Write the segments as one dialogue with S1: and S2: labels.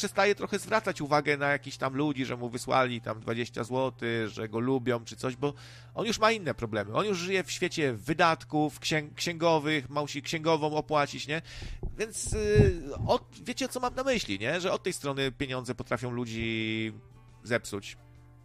S1: przestaje trochę zwracać uwagę na jakichś tam ludzi, że mu wysłali tam 20 zł, że go lubią czy coś, bo on już ma inne problemy. On już żyje w świecie wydatków księgowych, ma musi księgową opłacić, nie? Więc wiecie, co mam na myśli, nie? Że od tej strony pieniądze potrafią ludzi zepsuć.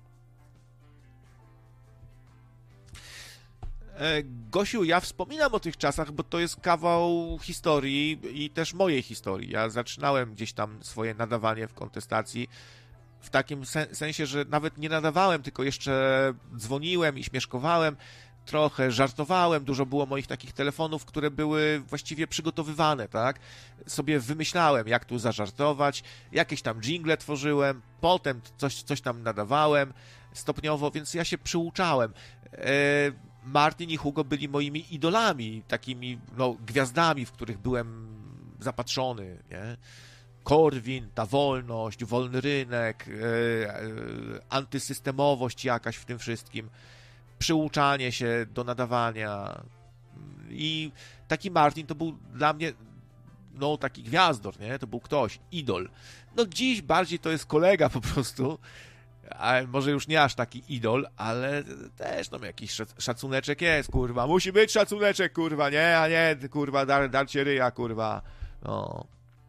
S1: Gosiu, ja wspominam o tych czasach, bo to jest kawał historii i też mojej historii. Ja zaczynałem gdzieś tam swoje nadawanie w kontestacji w takim sensie, że nawet nie nadawałem, tylko jeszcze dzwoniłem i śmieszkowałem, trochę żartowałem, dużo było moich takich telefonów, które były właściwie przygotowywane, tak? Sobie wymyślałem, jak tu zażartować, jakieś tam dżingle tworzyłem, potem coś tam nadawałem stopniowo, więc ja się przyuczałem. Martin i Hugo byli moimi idolami, takimi gwiazdami, w których byłem zapatrzony, nie? Korwin, ta wolność, wolny rynek, antysystemowość jakaś w tym wszystkim, przyuczanie się do nadawania. I taki Martin to był dla mnie taki gwiazdor, nie? To był ktoś, idol. Dziś bardziej to jest kolega po prostu, a może już nie aż taki idol, ale też jakiś szacuneczek jest, kurwa. Musi być szacuneczek, kurwa, nie? A nie, kurwa, darcie ryja, kurwa. No.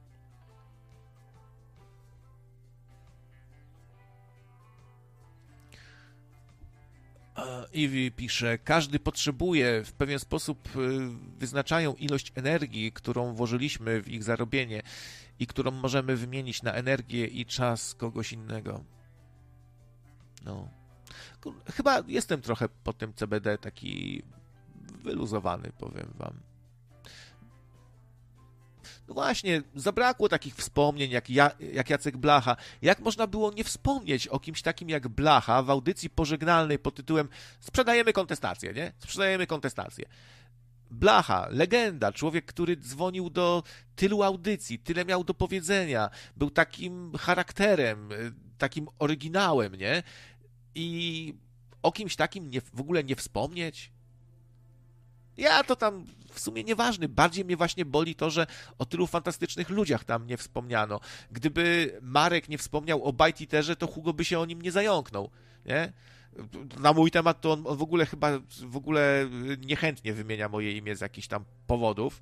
S1: Iwi pisze, każdy potrzebuje, w pewien sposób wyznaczają ilość energii, którą włożyliśmy w ich zarobienie i którą możemy wymienić na energię i czas kogoś innego. No. Chyba jestem trochę po tym CBD taki wyluzowany, powiem wam. No właśnie, zabrakło takich wspomnień jak Jacek Blacha. Jak można było nie wspomnieć o kimś takim jak Blacha w audycji pożegnalnej pod tytułem Sprzedajemy kontestację, nie? Sprzedajemy kontestację. Blacha, legenda, człowiek, który dzwonił do tylu audycji, tyle miał do powiedzenia, był takim charakterem, takim oryginałem, nie? I o kimś takim w ogóle nie wspomnieć? Ja to tam w sumie nieważny. Bardziej mnie właśnie boli to, że o tylu fantastycznych ludziach tam nie wspomniano. Gdyby Marek nie wspomniał o Bite Eaterze, to Hugo by się o nim nie zająknął, nie? Na mój temat to on w ogóle chyba niechętnie wymienia moje imię z jakichś tam powodów,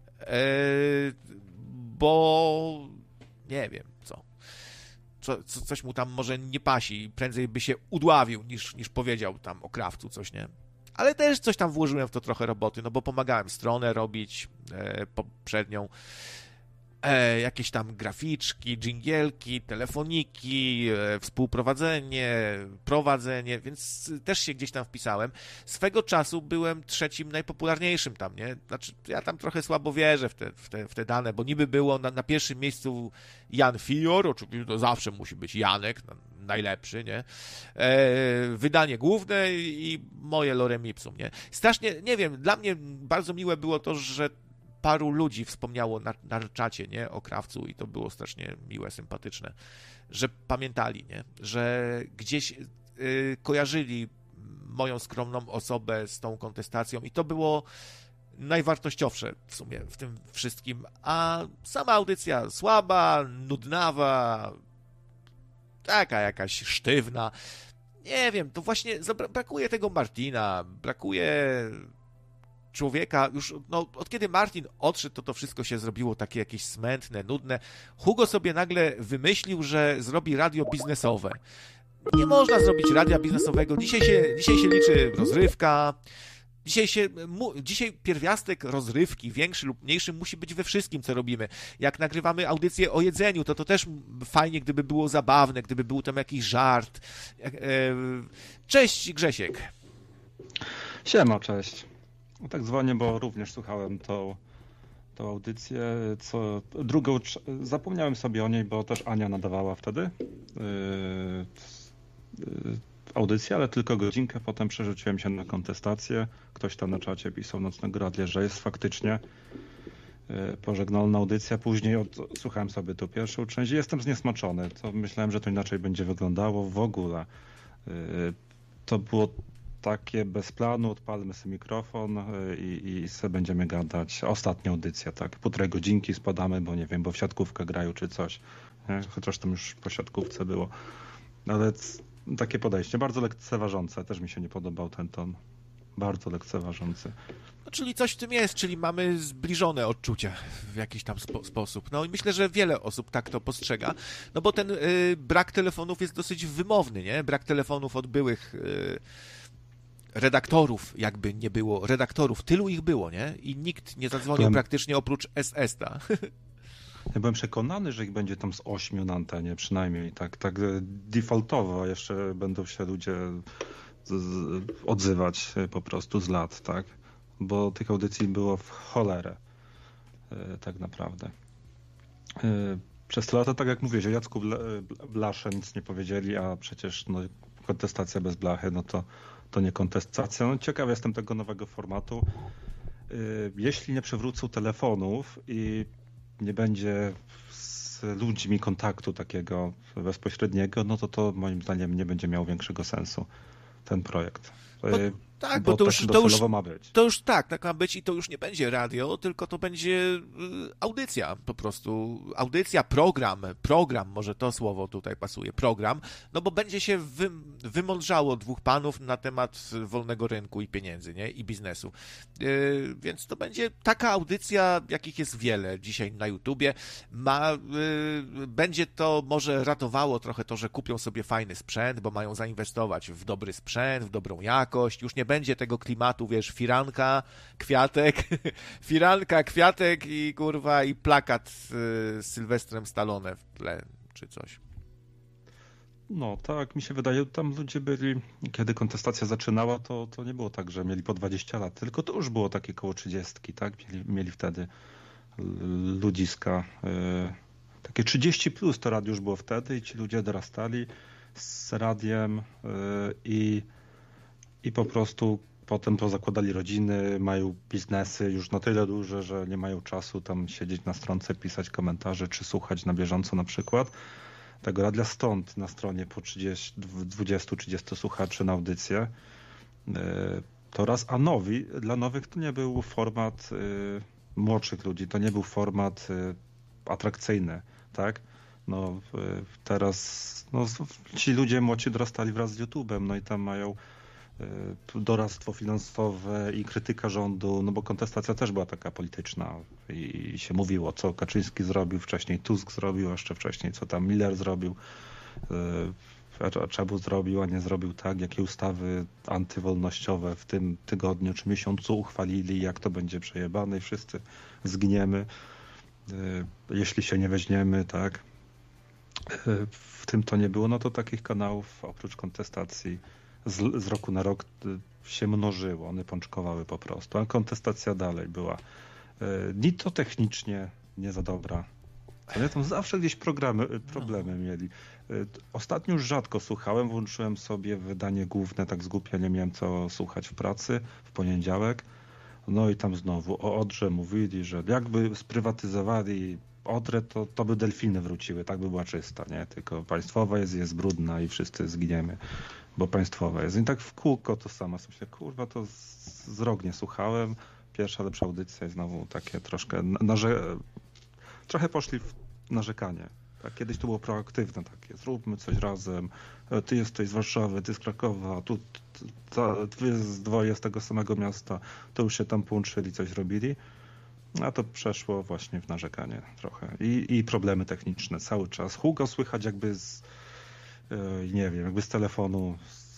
S1: bo nie wiem coś mu tam może nie pasi i prędzej by się udławił niż powiedział tam o krawcu coś, nie? Ale też coś tam włożyłem w to trochę roboty, bo pomagałem stronę robić poprzednią, jakieś tam graficzki, dżingielki, telefoniki, współprowadzenie, prowadzenie, więc też się gdzieś tam wpisałem. Swego czasu byłem trzecim najpopularniejszym tam, nie? Znaczy, ja tam trochę słabo wierzę w te dane, bo niby było na pierwszym miejscu Jan Fior, oczywiście to zawsze musi być Janek, najlepszy, nie? Wydanie główne i moje lorem ipsum, nie? Strasznie, nie wiem, dla mnie bardzo miłe było to, że paru ludzi wspomniało na czacie, nie? O krawcu i to było strasznie miłe, sympatyczne, że pamiętali, nie? Że gdzieś kojarzyli moją skromną osobę z tą kontestacją i to było najwartościowsze w sumie w tym wszystkim, a sama audycja słaba, nudnawa, taka jakaś sztywna. Nie wiem, to właśnie brakuje tego Martina, brakuje człowieka, już od kiedy Martin odszedł, to wszystko się zrobiło takie jakieś smętne, nudne. Hugo sobie nagle wymyślił, że zrobi radio biznesowe. Nie można zrobić radia biznesowego. Dzisiaj się liczy rozrywka. Dzisiaj pierwiastek rozrywki, większy lub mniejszy, musi być we wszystkim, co robimy. Jak nagrywamy audycję o jedzeniu, to też fajnie, gdyby było zabawne, gdyby był tam jakiś żart. Cześć, Grzesiek.
S2: Siema, cześć. Tak dzwonię, bo również słuchałem tą audycję. Drugą zapomniałem sobie o niej, bo też Ania nadawała wtedy audycję, ale tylko godzinkę. Potem przerzuciłem się na kontestację. Ktoś tam na czacie pisał Nocnego Radia, że jest faktycznie pożegnalna audycja. Później słuchałem sobie tą pierwszą część i jestem zniesmaczony. To myślałem, że to inaczej będzie wyglądało w ogóle. To było takie bez planu, odpalmy sobie mikrofon i sobie będziemy gadać. Ostatnia audycja, tak, 1,5 godzinki spadamy, bo nie wiem, bo w siatkówkę grają czy coś. Nie? Chociaż tam już po siatkówce było. Ale takie podejście, bardzo lekceważące, też mi się nie podobał ten ton. Bardzo lekceważący.
S1: No, czyli coś w tym jest, czyli mamy zbliżone odczucia w jakiś tam sposób. No i myślę, że wiele osób tak to postrzega, no bo ten brak telefonów jest dosyć wymowny, nie? Brak telefonów od byłych redaktorów, jakby nie było redaktorów, tylu ich było, nie? I nikt nie zadzwonił praktycznie oprócz SS-ta.
S2: Ja byłem przekonany, że ich będzie tam z 8 na antenie przynajmniej, tak defaultowo jeszcze będą się ludzie odzywać po prostu z lat, tak? Bo tych audycji było w cholerę tak naprawdę. Przez te lata, tak jak mówię, o Jacku Blasze nic nie powiedzieli, a przecież no, kontestacja bez blachy, no to nie kontestacja. No, ciekawy jestem tego nowego formatu. Jeśli nie przywrócą telefonów i nie będzie z ludźmi kontaktu takiego bezpośredniego, no to moim zdaniem nie będzie miał większego sensu ten projekt.
S1: Tak, bo to już
S2: ma być.
S1: To już tak ma być i to już nie będzie radio, tylko to będzie audycja po prostu. Audycja, program, może to słowo tutaj pasuje, program, no bo będzie się wymądrzało dwóch panów na temat wolnego rynku i pieniędzy, nie? I biznesu. Więc to będzie taka audycja, jakich jest wiele dzisiaj na YouTubie. Będzie to może ratowało trochę to, że kupią sobie fajny sprzęt, bo mają zainwestować w dobry sprzęt, w dobrą jakość. Już nie będzie tego klimatu, wiesz, firanka, kwiatek i kurwa i plakat z Sylwestrem Stallone w tle, czy coś.
S2: No tak, mi się wydaje, tam ludzie byli, kiedy kontestacja zaczynała, to nie było tak, że mieli po 20 lat, tylko to już było takie koło 30, tak? Mieli wtedy ludziska. Takie 30 plus to radio już było wtedy i ci ludzie dorastali z radiem i po prostu potem pozakładali rodziny, mają biznesy już na tyle duże, że nie mają czasu tam siedzieć na stronce, pisać komentarze czy słuchać na bieżąco na przykład tego radia, stąd na stronie po 20-30 słuchaczy na audycję. To raz, a dla nowych to nie był format młodszych ludzi, to nie był format atrakcyjny, tak? No teraz ci ludzie młodsi dorastali wraz z YouTube'em, no i tam mają doradztwo finansowe i krytyka rządu, no bo kontestacja też była taka polityczna i się mówiło, co Kaczyński zrobił, wcześniej Tusk zrobił, a jeszcze wcześniej co tam Miller zrobił, a czemu zrobił, a nie zrobił tak, jakie ustawy antywolnościowe w tym tygodniu czy miesiącu uchwalili, jak to będzie przejebane i wszyscy zgniemy, jeśli się nie weźmiemy, tak. W tym to nie było, no to takich kanałów oprócz kontestacji z roku na rok się mnożyło, one pączkowały po prostu, a kontestacja dalej była ni to technicznie nie za dobra, ale tam zawsze gdzieś problemy mieli. Ostatnio już rzadko słuchałem, włączyłem sobie wydanie główne, tak z głupia nie miałem co słuchać w pracy w poniedziałek, no i tam znowu o Odrze mówili, że jakby sprywatyzowali Odrę, to by delfiny wróciły, tak by była czysta, nie? Tylko państwowa jest brudna i wszyscy zginiemy, bo państwowa jest. I tak w kółko to samo. Myślę, kurwa, to z rok nie słuchałem. Pierwsza lepsza audycja i znowu takie troszkę, trochę poszli w narzekanie. Tak? Kiedyś to było proaktywne, takie, zróbmy coś razem, ty jesteś z Warszawy, ty z Krakowa, tu wy dwoje z tego samego miasta, to już się tam połączyli, coś robili. A to przeszło właśnie w narzekanie trochę. I problemy techniczne cały czas. Hugo słychać jakby nie wiem, jakby z telefonu,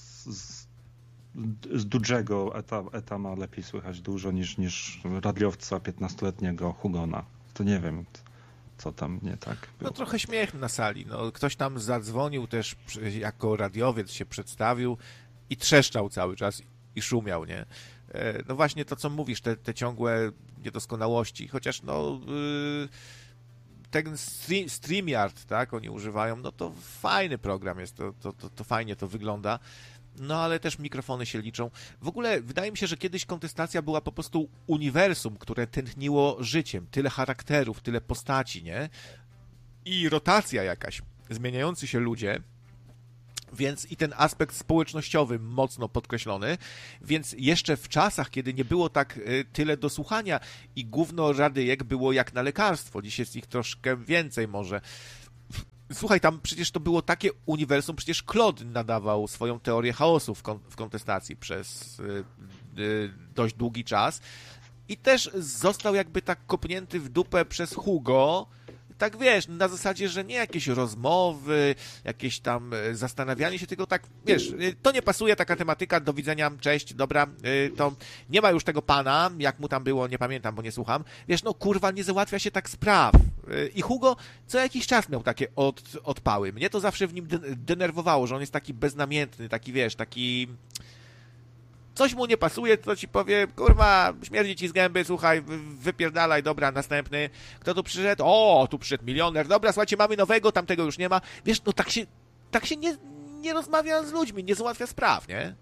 S2: z dużego eta ma lepiej słychać dużo niż radiowca 15-letniego Hugona. To nie wiem, co tam nie tak było.
S1: No trochę śmiech na sali. No, ktoś tam zadzwonił też jako radiowiec, się przedstawił i trzeszczał cały czas i szumiał, nie? No właśnie to, co mówisz, te ciągłe niedoskonałości, chociaż no ten StreamYard, tak, oni używają, no to fajny program jest, to fajnie to wygląda, no ale też mikrofony się liczą. W ogóle wydaje mi się, że kiedyś kontestacja była po prostu uniwersum, które tętniło życiem, tyle charakterów, tyle postaci, nie? I rotacja jakaś, zmieniający się ludzie Więc i ten aspekt społecznościowy mocno podkreślony, więc jeszcze w czasach, kiedy nie było tak tyle do słuchania i gówno radyjek było jak na lekarstwo, dziś jest ich troszkę więcej może. Słuchaj, tam przecież to było takie uniwersum, przecież Claude nadawał swoją teorię chaosu w kontestacji przez dość długi czas i też został jakby tak kopnięty w dupę przez Hugo, tak wiesz, na zasadzie, że nie jakieś rozmowy, jakieś tam zastanawianie się, tylko tak, wiesz, to nie pasuje, taka tematyka, do widzenia, cześć, dobra, to nie ma już tego pana, jak mu tam było, nie pamiętam, bo nie słucham, wiesz, no kurwa, nie załatwia się tak spraw. I Hugo co jakiś czas miał takie odpały. Mnie to zawsze w nim denerwowało, że on jest taki beznamiętny, taki, wiesz, taki... Coś mu nie pasuje, to ci powie, kurwa, śmierdzi ci z gęby, słuchaj, wypierdalaj, dobra, następny. Kto tu przyszedł? O, tu przyszedł milioner. Dobra, słuchajcie, mamy nowego, tamtego już nie ma. Wiesz, no tak się nie rozmawia z ludźmi, nie załatwia spraw, nie?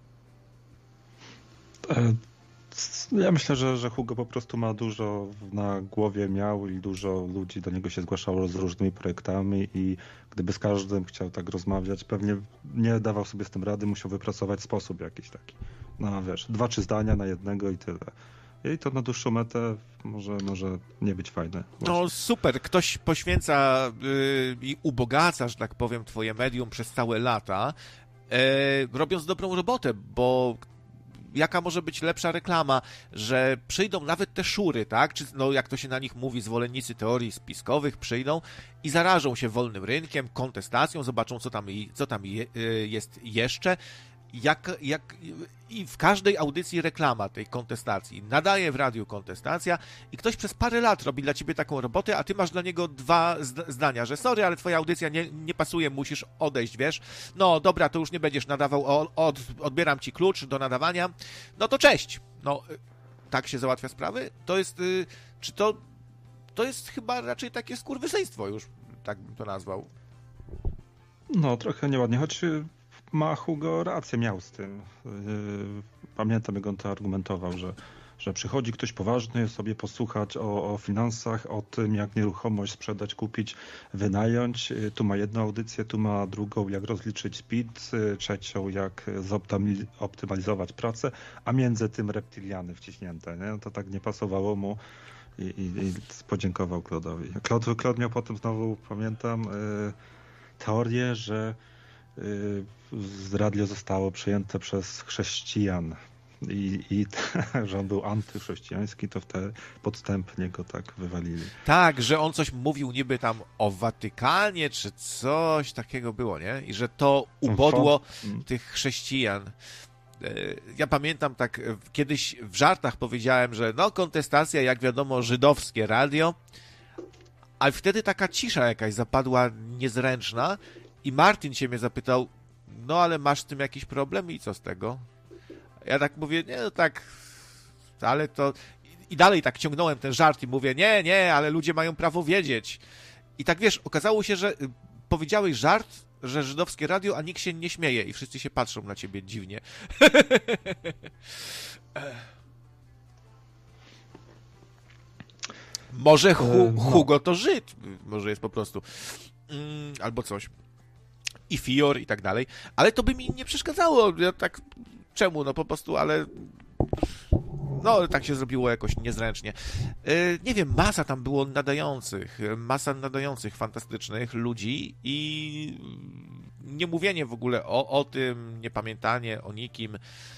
S2: Ja myślę, że Hugo po prostu ma dużo na głowie miał i dużo ludzi do niego się zgłaszało z różnymi projektami i gdyby z każdym chciał tak rozmawiać, pewnie nie dawał sobie z tym rady, musiał wypracować sposób jakiś taki. No wiesz, 2-3 zdania na jednego i tyle. I to na dłuższą metę może nie być fajne. Właśnie.
S1: No super, ktoś poświęca i ubogaca, że tak powiem, twoje medium przez całe lata, robiąc dobrą robotę, bo jaka może być lepsza reklama, że przyjdą nawet te szury, tak? Czy, no, jak to się na nich mówi, zwolennicy teorii spiskowych przyjdą i zarażą się wolnym rynkiem, kontestacją, zobaczą, co tam jest jeszcze. I w każdej audycji reklama tej kontestacji. Nadaje w radiu kontestacja i ktoś przez parę lat robi dla ciebie taką robotę, a ty masz dla niego 2 zdania, że sorry, ale twoja audycja nie pasuje, musisz odejść, wiesz? No dobra, to już nie będziesz nadawał, odbieram ci klucz do nadawania. No to cześć. No, tak się załatwia sprawy? To jest, czy to jest chyba raczej takie skurwysyństwo już, tak bym to nazwał.
S2: No, trochę nieładnie, choć ma Hugo rację, miał z tym. Pamiętam, jak on to argumentował, że przychodzi ktoś poważny sobie posłuchać o finansach, o tym, jak nieruchomość sprzedać, kupić, wynająć. Tu ma jedną audycję, tu ma drugą, jak rozliczyć speed, trzecią, jak optymalizować pracę, a między tym reptiliany wciśnięte. Nie? To tak nie pasowało mu i podziękował Claude'owi. Claude miał potem znowu, pamiętam, teorię, że radio zostało przejęte przez chrześcijan i że on był antychrześcijański, to wtedy podstępnie go tak wywalili.
S1: Tak, że on coś mówił niby tam o Watykanie, czy coś takiego było, nie? I że to ubodło tych chrześcijan. Ja pamiętam tak, kiedyś w żartach powiedziałem, że no kontestacja, jak wiadomo, żydowskie radio, ale wtedy taka cisza jakaś zapadła niezręczna i Martin się mnie zapytał, no ale masz z tym jakiś problem i co z tego? Ja tak mówię, nie, no tak, ale to... I dalej tak ciągnąłem ten żart i mówię, nie, ale ludzie mają prawo wiedzieć. I tak wiesz, okazało się, że powiedziałeś żart, że żydowskie radio, a nikt się nie śmieje i wszyscy się patrzą na ciebie dziwnie. Może Hugo to Żyd, może jest po prostu. Albo coś. I Fior i tak dalej. Ale to by mi nie przeszkadzało. Ja tak, czemu? No po prostu, ale... No, tak się zrobiło jakoś niezręcznie. Nie wiem, masa nadających fantastycznych ludzi i nie mówienie w ogóle o tym, nie pamiętanie o nikim,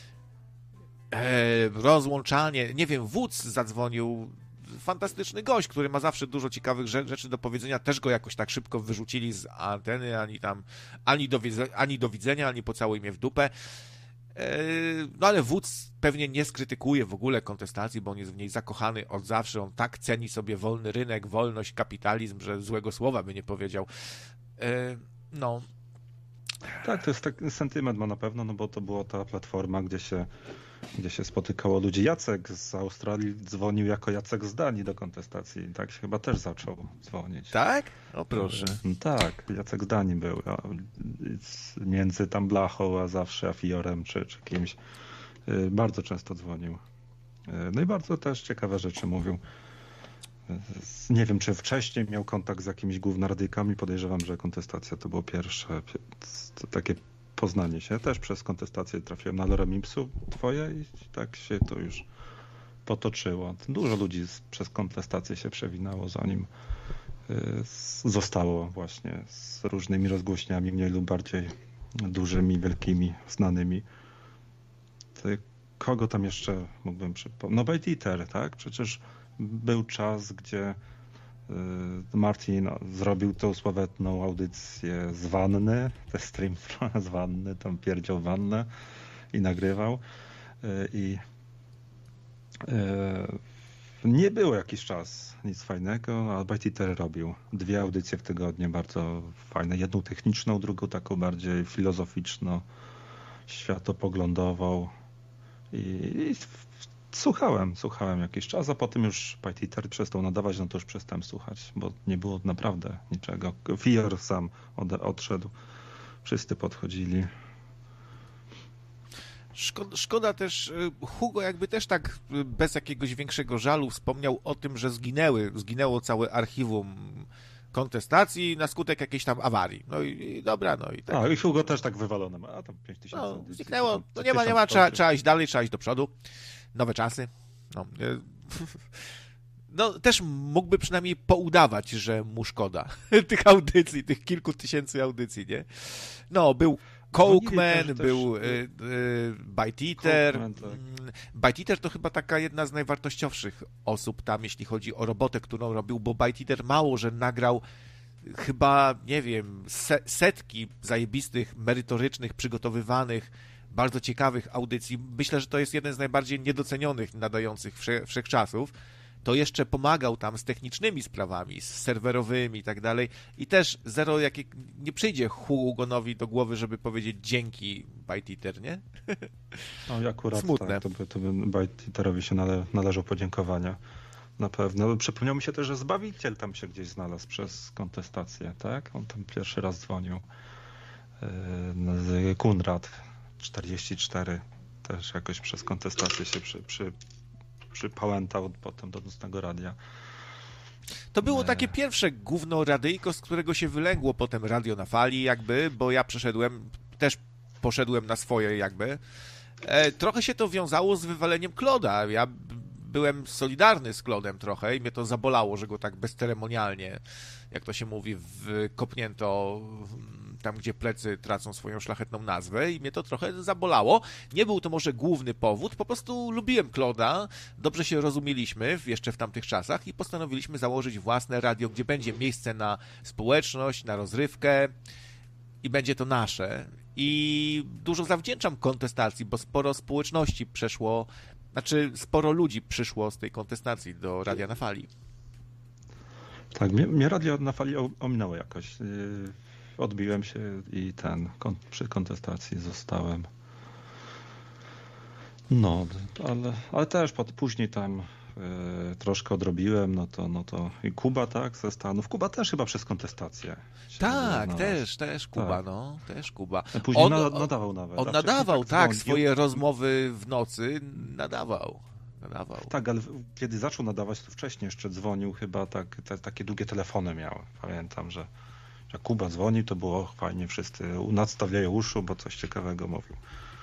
S1: rozłączanie, nie wiem, Wódz zadzwonił, fantastyczny gość, który ma zawsze dużo ciekawych rzeczy do powiedzenia, też go jakoś tak szybko wyrzucili z anteny, ani do widzenia, ani pocałuj mnie w dupę. No ale Wódz pewnie nie skrytykuje w ogóle kontestacji, bo on jest w niej zakochany od zawsze, on tak ceni sobie wolny rynek, wolność, kapitalizm, że złego słowa by nie powiedział. No.
S2: Tak, to jest taki sentyment ma na pewno, no bo to była ta platforma, gdzie się spotykało ludzi. Jacek z Australii dzwonił jako Jacek z Danii do kontestacji. Tak się chyba też zaczął dzwonić.
S1: Tak? O proszę.
S2: Tak, Jacek z Danii był. Między tam Blachą, a zawsze Afiorem czy kimś. Bardzo często dzwonił. No i bardzo też ciekawe rzeczy mówił. Nie wiem, czy wcześniej miał kontakt z jakimiś gównardykami. Podejrzewam, że kontestacja to było pierwsze. To takie poznanie się. Też przez kontestację trafiłem na Lorem Ipsum twoje i tak się to już potoczyło. Dużo ludzi przez kontestację się przewinęło, zanim zostało właśnie z różnymi rozgłośniami, mniej lub bardziej dużymi, wielkimi, znanymi. Kogo tam jeszcze mógłbym przypomnieć? No Bite Eater, tak? Przecież był czas, gdzie Martin zrobił tą sławetną audycję z wanny, te stream z wanny, tam pierdział wannę i nagrywał. I nie było jakiś czas nic fajnego, a Bite Eater robił 2 audycje w tygodniu, bardzo fajne. Jedną techniczną, drugą taką bardziej filozoficzną, światopoglądową. I słuchałem jakiś czas, a potem już Bite Eater przestał nadawać, no to już przestałem słuchać, bo nie było naprawdę niczego. Fior sam odszedł, wszyscy podchodzili.
S1: Szkoda też, Hugo jakby też tak bez jakiegoś większego żalu wspomniał o tym, że zginęło całe archiwum kontestacji na skutek jakiejś tam awarii. No i dobra, no i tak.
S2: A i Hugo też tak wywalone, a tam 5000
S1: audycji. Zniknęło, no nie ma, trzeba iść dalej, trzeba iść do przodu. Nowe czasy. No też mógłby przynajmniej poudawać, że mu szkoda tych audycji, tych kilku tysięcy audycji, nie? No, był Cokeman, był Bite Eater.
S2: Tak.
S1: Bite Eater to chyba taka jedna z najwartościowszych osób tam, jeśli chodzi o robotę, którą robił, bo Bite Eater mało, że nagrał chyba, nie wiem, setki zajebistych, merytorycznych, przygotowywanych, bardzo ciekawych audycji. Myślę, że to jest jeden z najbardziej niedocenionych nadających wszechczasów. To jeszcze pomagał tam z technicznymi sprawami, z serwerowymi i tak dalej. I też nie przyjdzie Hugonowi do głowy, żeby powiedzieć dzięki Bite Eater, nie?
S2: No i akurat
S1: smutne.
S2: Tak, to by Bite Eaterowi się należą podziękowania. Na pewno. Przypomniał mi się też, że Zbawiciel tam się gdzieś znalazł przez kontestację, tak? On tam pierwszy raz dzwonił. Kunrad 44 też jakoś przez kontestację się przypałętał potem do Nocnego Radia.
S1: To było takie pierwsze gówno radyjko, z którego się wylęgło potem radio na fali jakby, bo ja poszedłem na swoje jakby. Trochę się to wiązało z wywaleniem Kloda. Ja byłem solidarny z Klodem trochę i mnie to zabolało, że go tak bezceremonialnie, jak to się mówi, kopnięto tam, gdzie plecy tracą swoją szlachetną nazwę i mnie to trochę zabolało. Nie był to może główny powód, po prostu lubiłem Kloda, dobrze się rozumieliśmy jeszcze w tamtych czasach i postanowiliśmy założyć własne radio, gdzie będzie miejsce na społeczność, na rozrywkę i będzie to nasze. I dużo zawdzięczam kontestacji, bo sporo społeczności sporo ludzi przyszło z tej kontestacji do Radia na Fali.
S2: Tak, mnie Radio na Fali ominęło jakoś. Odbiłem się i przy kontestacji zostałem. No, ale też później tam troszkę odrobiłem, no to i Kuba, tak, ze Stanów. Kuba też chyba przez kontestację.
S1: Tak, też Kuba, tak. No, też Kuba.
S2: Później nadawał nawet.
S1: On nadawał, tak, swoje rozmowy w nocy nadawał.
S2: Tak, ale kiedy zaczął nadawać, to wcześniej jeszcze dzwonił chyba, takie długie telefony miał. Pamiętam, że Kuba dzwonił, to było fajnie, wszyscy nadstawiają uszu, bo coś ciekawego mówił.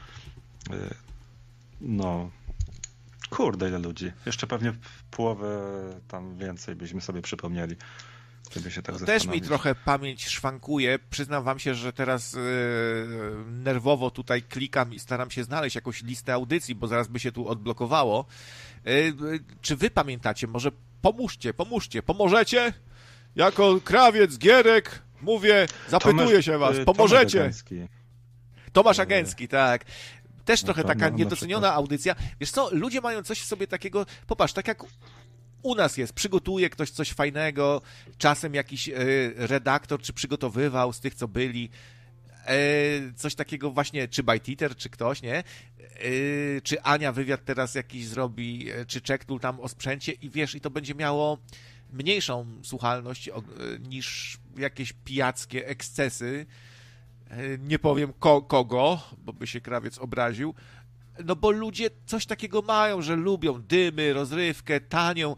S2: No, kurde, ile ludzi. Jeszcze pewnie połowę tam więcej byśmy sobie przypomnieli. Gdyby się tak
S1: też mi trochę pamięć szwankuje. Przyznam wam się, że teraz nerwowo tutaj klikam i staram się znaleźć jakąś listę audycji, bo zaraz by się tu odblokowało. Czy wy pamiętacie? Może pomóżcie. Pomożecie? Jako krawiec, Gierek, mówię, zapytuję się was. Pomożecie? Tomasz Agęcki, tak. Też trochę taka niedoceniona audycja. Wiesz co, ludzie mają coś w sobie takiego, popatrz, tak jak u nas jest, przygotuje ktoś coś fajnego, czasem jakiś redaktor, czy przygotowywał z tych, co byli, coś takiego właśnie, czy Bite Eater, czy ktoś, nie? Czy Ania wywiad teraz jakiś zrobi, czy Czektul tam o sprzęcie i wiesz, i to będzie miało mniejszą słuchalność niż jakieś pijackie ekscesy. Nie powiem kogo, bo by się krawiec obraził. No bo ludzie coś takiego mają, że lubią dymy, rozrywkę, tanią,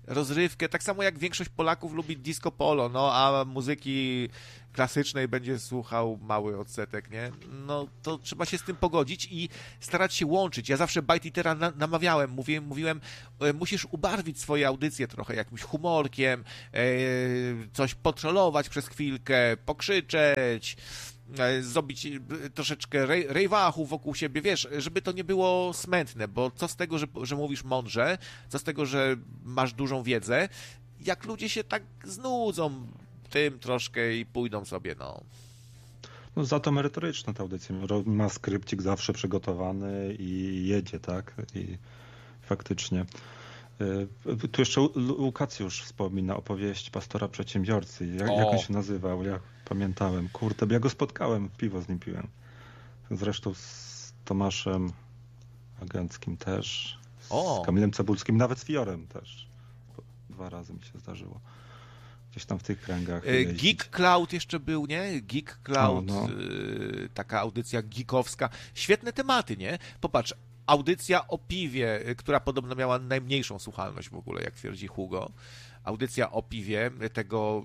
S1: rozrywkę, tak samo jak większość Polaków lubi disco polo, no a muzyki klasycznej będzie słuchał mały odsetek, nie? No to trzeba się z tym pogodzić i starać się łączyć. Ja zawsze ByteEatera namawiałem, mówiłem, musisz ubarwić swoje audycje trochę jakimś humorkiem, coś potrolować przez chwilkę, pokrzyczeć, zrobić troszeczkę rejwachu wokół siebie, wiesz, żeby to nie było smętne, bo co z tego, że mówisz mądrze, co z tego, że masz dużą wiedzę, jak ludzie się tak znudzą tym troszkę i pójdą sobie, no.
S2: No za to merytoryczna ta audycja. Ma skrypcik zawsze przygotowany i jedzie, tak? I faktycznie. Tu jeszcze Łukacjusz wspomina opowieść pastora przedsiębiorcy. Jak on się nazywał? Ja pamiętałem. Kurde, bo ja go spotkałem, piwo z nim piłem. Zresztą z Tomaszem Agenckim też. Z Kamilem Cebulskim, nawet z Fiorem też. 2 razy mi się zdarzyło. Gdzieś tam w tych kręgach.
S1: Geek Cloud jeszcze był, nie? Geek Cloud, taka audycja geekowska. Świetne tematy, nie? Popatrz, audycja o piwie, która podobno miała najmniejszą słuchalność w ogóle, jak twierdzi Hugo. Audycja o piwie tego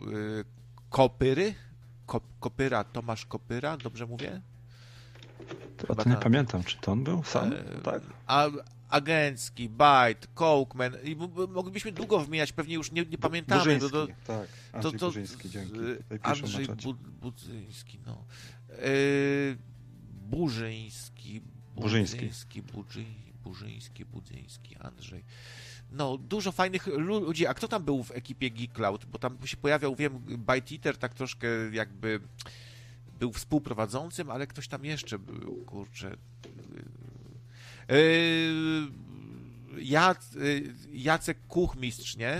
S1: Kopyra, Tomasz Kopyra, dobrze mówię?
S2: To nie pamiętam, czy to on był sam? Tak.
S1: Agencki, Byte, Cokeman i moglibyśmy długo wymieniać, pewnie już nie pamiętamy.
S2: Burzyński, tak. Andrzej Burzyński, dzięki.
S1: Andrzej Burzyński, no. Burzyński, Andrzej. No, dużo fajnych ludzi. A kto tam był w ekipie Geek Cloud? Bo tam się pojawiał, wiem, ByteEater tak troszkę jakby był współprowadzącym, ale ktoś tam jeszcze był, kurczę. Jacek Kuchmistrz, nie?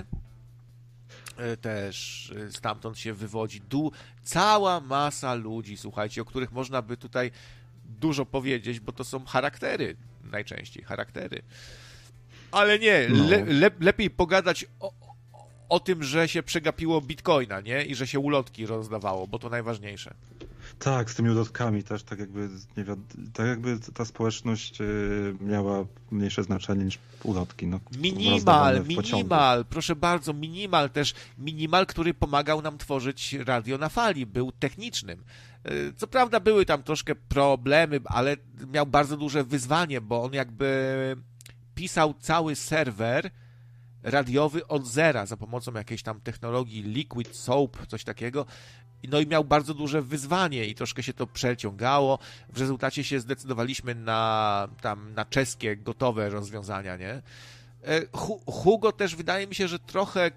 S1: Też stamtąd się wywodzi. Cała masa ludzi, słuchajcie, o których można by tutaj dużo powiedzieć, bo to są charaktery, najczęściej charaktery. Ale nie, lepiej pogadać o tym, że się przegapiło bitcoina, nie? I że się ulotki rozdawało, bo to najważniejsze.
S2: Tak, z tymi ulotkami też, tak jakby ta społeczność miała mniejsze znaczenie niż ulotki. No,
S1: minimal, proszę bardzo, minimal, który pomagał nam tworzyć Radio na Fali, był technicznym. Co prawda były tam troszkę problemy, ale miał bardzo duże wyzwanie, bo on jakby pisał cały serwer radiowy od zera za pomocą jakiejś tam technologii Liquid Soap, coś takiego. No i miał bardzo duże wyzwanie i troszkę się to przeciągało. W rezultacie się zdecydowaliśmy na czeskie, gotowe rozwiązania, nie? Hugo też wydaje mi się, że trochę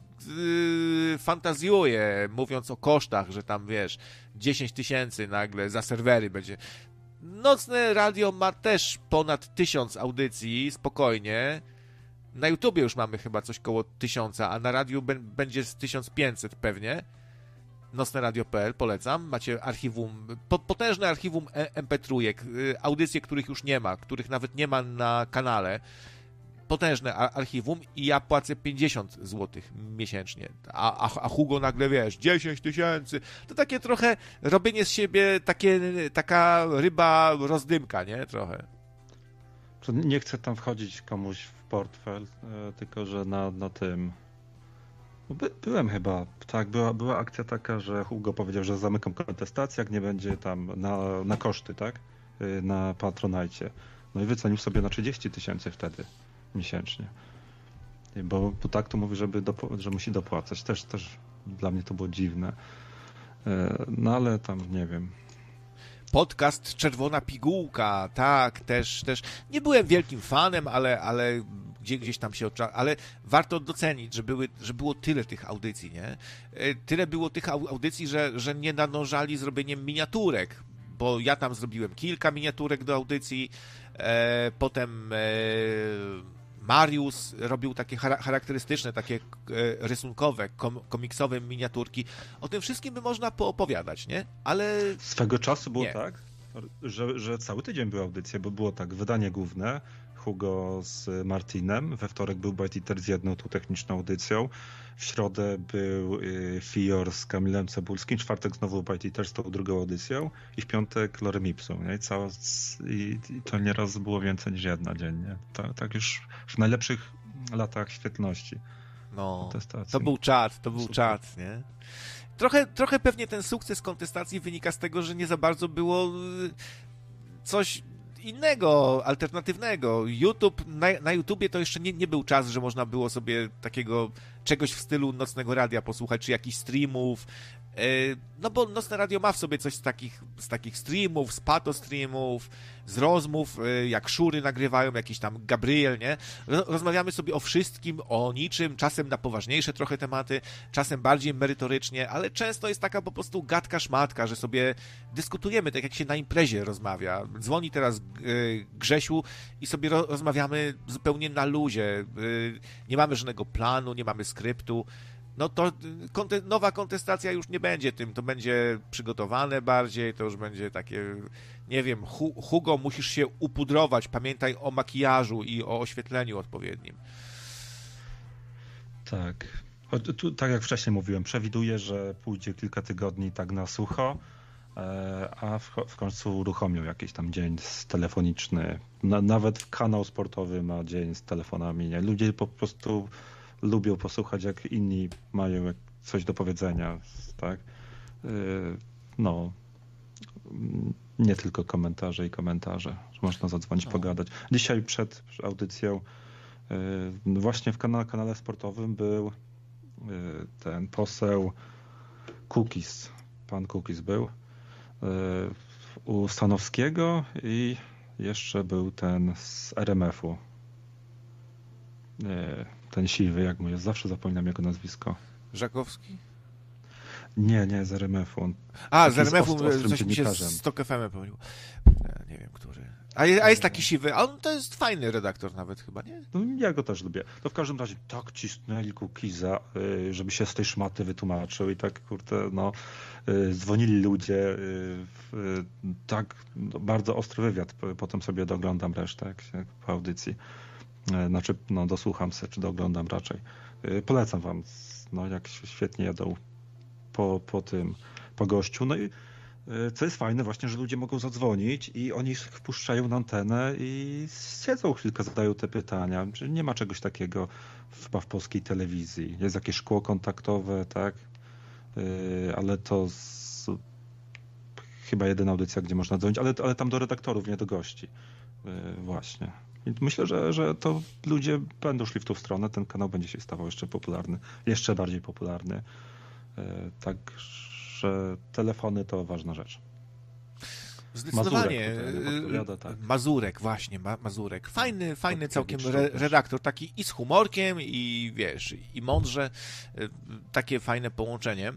S1: fantazjuje, mówiąc o kosztach, że tam, wiesz, 10 000 nagle za serwery będzie. Nocne radio ma też ponad 1000 audycji, spokojnie. Na YouTubie już mamy chyba coś koło 1000, a na radiu będzie z 1500 pewnie. Nocneradio.pl, polecam. Macie archiwum, potężne archiwum MP3, audycje, których już nie ma, których nawet nie ma na kanale. Potężne archiwum i ja płacę 50 zł miesięcznie. A Hugo nagle, wiesz, 10 000. To takie trochę robienie z siebie taka ryba rozdymka, nie? Trochę.
S2: Nie chcę tam wchodzić komuś w portfel, tylko że na tym... Byłem chyba, tak, była akcja taka, że Hugo powiedział, że zamykam kontestację, jak nie będzie tam na koszty, tak, na Patronite. No i wycenił sobie na 30 000 wtedy miesięcznie. Bo tak to mówi, że musi dopłacać. Też dla mnie to było dziwne. No ale tam nie wiem.
S1: Podcast Czerwona Pigułka, tak, też. Nie byłem wielkim fanem, ale gdzieś tam się ale warto docenić, że było tyle tych audycji, nie? Tyle było tych audycji, że nie nadążali zrobieniem miniaturek, bo ja tam zrobiłem kilka miniaturek do audycji, potem Mariusz robił takie charakterystyczne, takie rysunkowe, komiksowe miniaturki. O tym wszystkim by można poopowiadać, nie? Ale...
S2: Swego czasu było tak, że cały tydzień były audycje, bo było tak, wydanie główne, Hugo z Martinem, we wtorek był ByteEater z jedną tą techniczną audycją, w środę był Fior z Kamilem Cebulskim, w czwartek znowu ByteEater z tą drugą audycją i w piątek Lorem Ipsum, nie? I to nieraz było więcej niż jedna dziennie. Tak już w najlepszych latach świetności.
S1: No,
S2: kontestacji.
S1: to był czad, nie? Trochę pewnie ten sukces kontestacji wynika z tego, że nie za bardzo było coś innego, alternatywnego. Na YouTubie to jeszcze nie był czas, że można było sobie takiego czegoś w stylu Nocnego Radia posłuchać, czy jakichś streamów. No bo Nocne Radio ma w sobie coś z takich streamów, z patostreamów, z rozmów, jak Szury nagrywają, jakiś tam Gabriel, nie? Rozmawiamy sobie o wszystkim, o niczym, czasem na poważniejsze trochę tematy, czasem bardziej merytorycznie, ale często jest taka po prostu gadka-szmatka, że sobie dyskutujemy, tak jak się na imprezie rozmawia. Dzwoni teraz Grzesiu i sobie rozmawiamy zupełnie na luzie. Nie mamy żadnego planu, nie mamy skryptu. No to nowa kontestacja już nie będzie tym, to będzie przygotowane bardziej, to już będzie takie, nie wiem, Hugo, musisz się upudrować, pamiętaj o makijażu i o oświetleniu odpowiednim.
S2: Tak. Tak jak wcześniej mówiłem, przewiduję, że pójdzie kilka tygodni tak na sucho, a w końcu uruchomią jakiś tam dzień telefoniczny. Nawet kanał sportowy ma dzień z telefonami. Nie? Ludzie po prostu lubią posłuchać, jak inni mają coś do powiedzenia, tak? No, nie tylko komentarze, że można zadzwonić, pogadać. Dzisiaj przed audycją właśnie w kanale sportowym był ten poseł Kukiz, pan Kukiz był u Stanowskiego i jeszcze był ten z RMF-u. Ten siwy, jak mu jest, zawsze zapominam jego nazwisko.
S1: Żakowski?
S2: Nie, z RMF-u.
S1: Z RMF-u, coś mi się z Tok FM pomyliło. Nie wiem, który. A jest taki siwy, a on to jest fajny redaktor nawet chyba, nie?
S2: No, ja go też lubię. To w każdym razie tak cisnęli Kukiza, żeby się z tej szmaty wytłumaczył i tak, kurde, no, dzwonili ludzie, tak bardzo ostry wywiad. Potem sobie doglądam resztę, jak po audycji. Znaczy, no dosłucham się, czy doglądam raczej. Polecam wam, no jak świetnie jadą po gościu. No i co jest fajne właśnie, że ludzie mogą zadzwonić i oni wpuszczają na antenę i siedzą chwilkę, zadają te pytania. Czyli nie ma czegoś takiego chyba w polskiej telewizji. Jest jakieś szkło kontaktowe, tak? Ale to chyba jedyna audycja, gdzie można dzwonić, ale tam do redaktorów, nie do gości. Właśnie. I myślę, że to ludzie będą szli w tą stronę, ten kanał będzie się stawał jeszcze popularny, jeszcze bardziej popularny. Także telefony to ważna rzecz.
S1: Zdecydowanie.
S2: Tak.
S1: Mazurek, właśnie, Mazurek. Fajny całkiem redaktor, taki i z humorkiem, i wiesz, i mądrze. Takie fajne połączenie.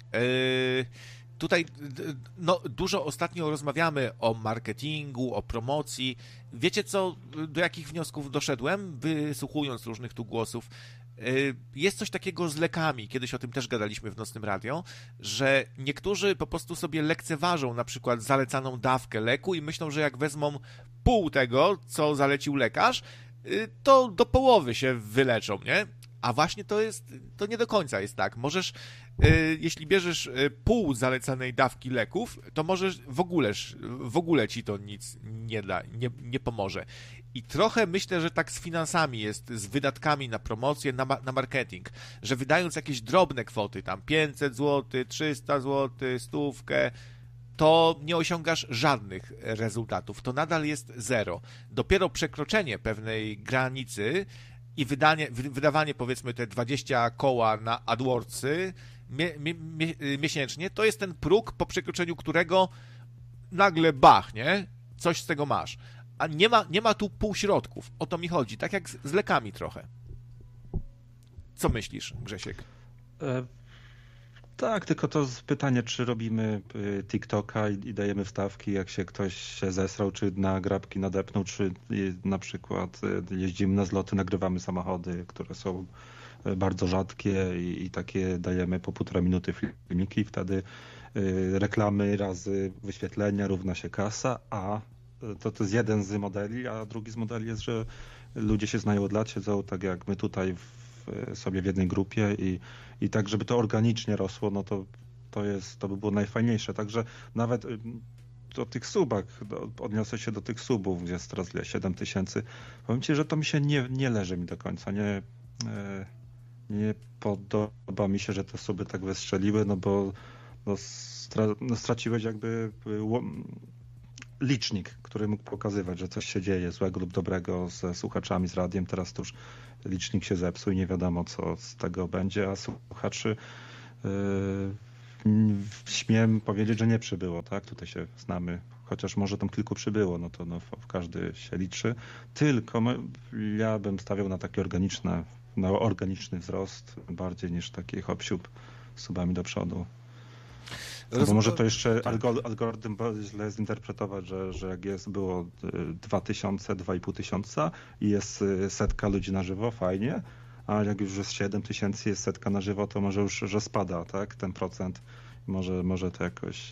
S1: Tutaj no, dużo ostatnio rozmawiamy o marketingu, o promocji. Wiecie co, do jakich wniosków doszedłem, wysłuchując różnych tu głosów? Jest coś takiego z lekami, kiedyś o tym też gadaliśmy w Nocnym Radio, że niektórzy po prostu sobie lekceważą na przykład zalecaną dawkę leku i myślą, że jak wezmą pół tego, co zalecił lekarz, to do połowy się wyleczą, nie? A właśnie to nie do końca jest tak. Możesz, jeśli bierzesz pół zalecanej dawki leków, to możesz w ogóle ci to nic nie da, nie pomoże. I trochę myślę, że tak z finansami jest, z wydatkami na promocję, na marketing, że wydając jakieś drobne kwoty, tam 500 zł, 300 zł, 100, to nie osiągasz żadnych rezultatów. To nadal jest zero. Dopiero przekroczenie pewnej granicy i wydawanie powiedzmy te 20 koła na AdWordsy miesięcznie, to jest ten próg, po przekroczeniu którego nagle bach, nie? Coś z tego masz. A nie ma tu półśrodków. O to mi chodzi. Tak jak z lekami trochę. Co myślisz, Grzesiek?
S2: Tak, tylko to pytanie, czy robimy TikToka i dajemy wstawki, jak się ktoś się zesrał, czy na grabki nadepnął, czy na przykład jeździmy na zloty, nagrywamy samochody, które są bardzo rzadkie i takie dajemy po 1,5 minuty filmiki, wtedy reklamy razy wyświetlenia równa się kasa, a to jest jeden z modeli, a drugi z modeli jest, że ludzie się znają od lat, siedzą tak jak my tutaj sobie w jednej grupie i tak, żeby to organicznie rosło, no to by było najfajniejsze. Także nawet o tych subach, odniosę się do tych subów, gdzie jest teraz 7 000. Powiem ci, że to mi się nie leży mi do końca. nie podoba mi się, że te suby tak wystrzeliły, no bo straciłeś jakby licznik, który mógł pokazywać, że coś się dzieje złego lub dobrego ze słuchaczami, z radiem. Teraz to już licznik się zepsuł i nie wiadomo, co z tego będzie, a słuchaczy śmiem powiedzieć, że nie przybyło, tak? Tutaj się znamy, chociaż może tam kilku przybyło, no to każdy się liczy. Tylko ja bym stawiał na takie organiczny wzrost bardziej niż taki hop-siup z subami do przodu. Bo może to jeszcze algorytm źle zinterpretować, że jak było 2000, 2500 i jest 100 ludzi na żywo, fajnie, a jak już jest 7000 jest 100 na żywo, to może już, że spada, tak, ten procent. Może to jakoś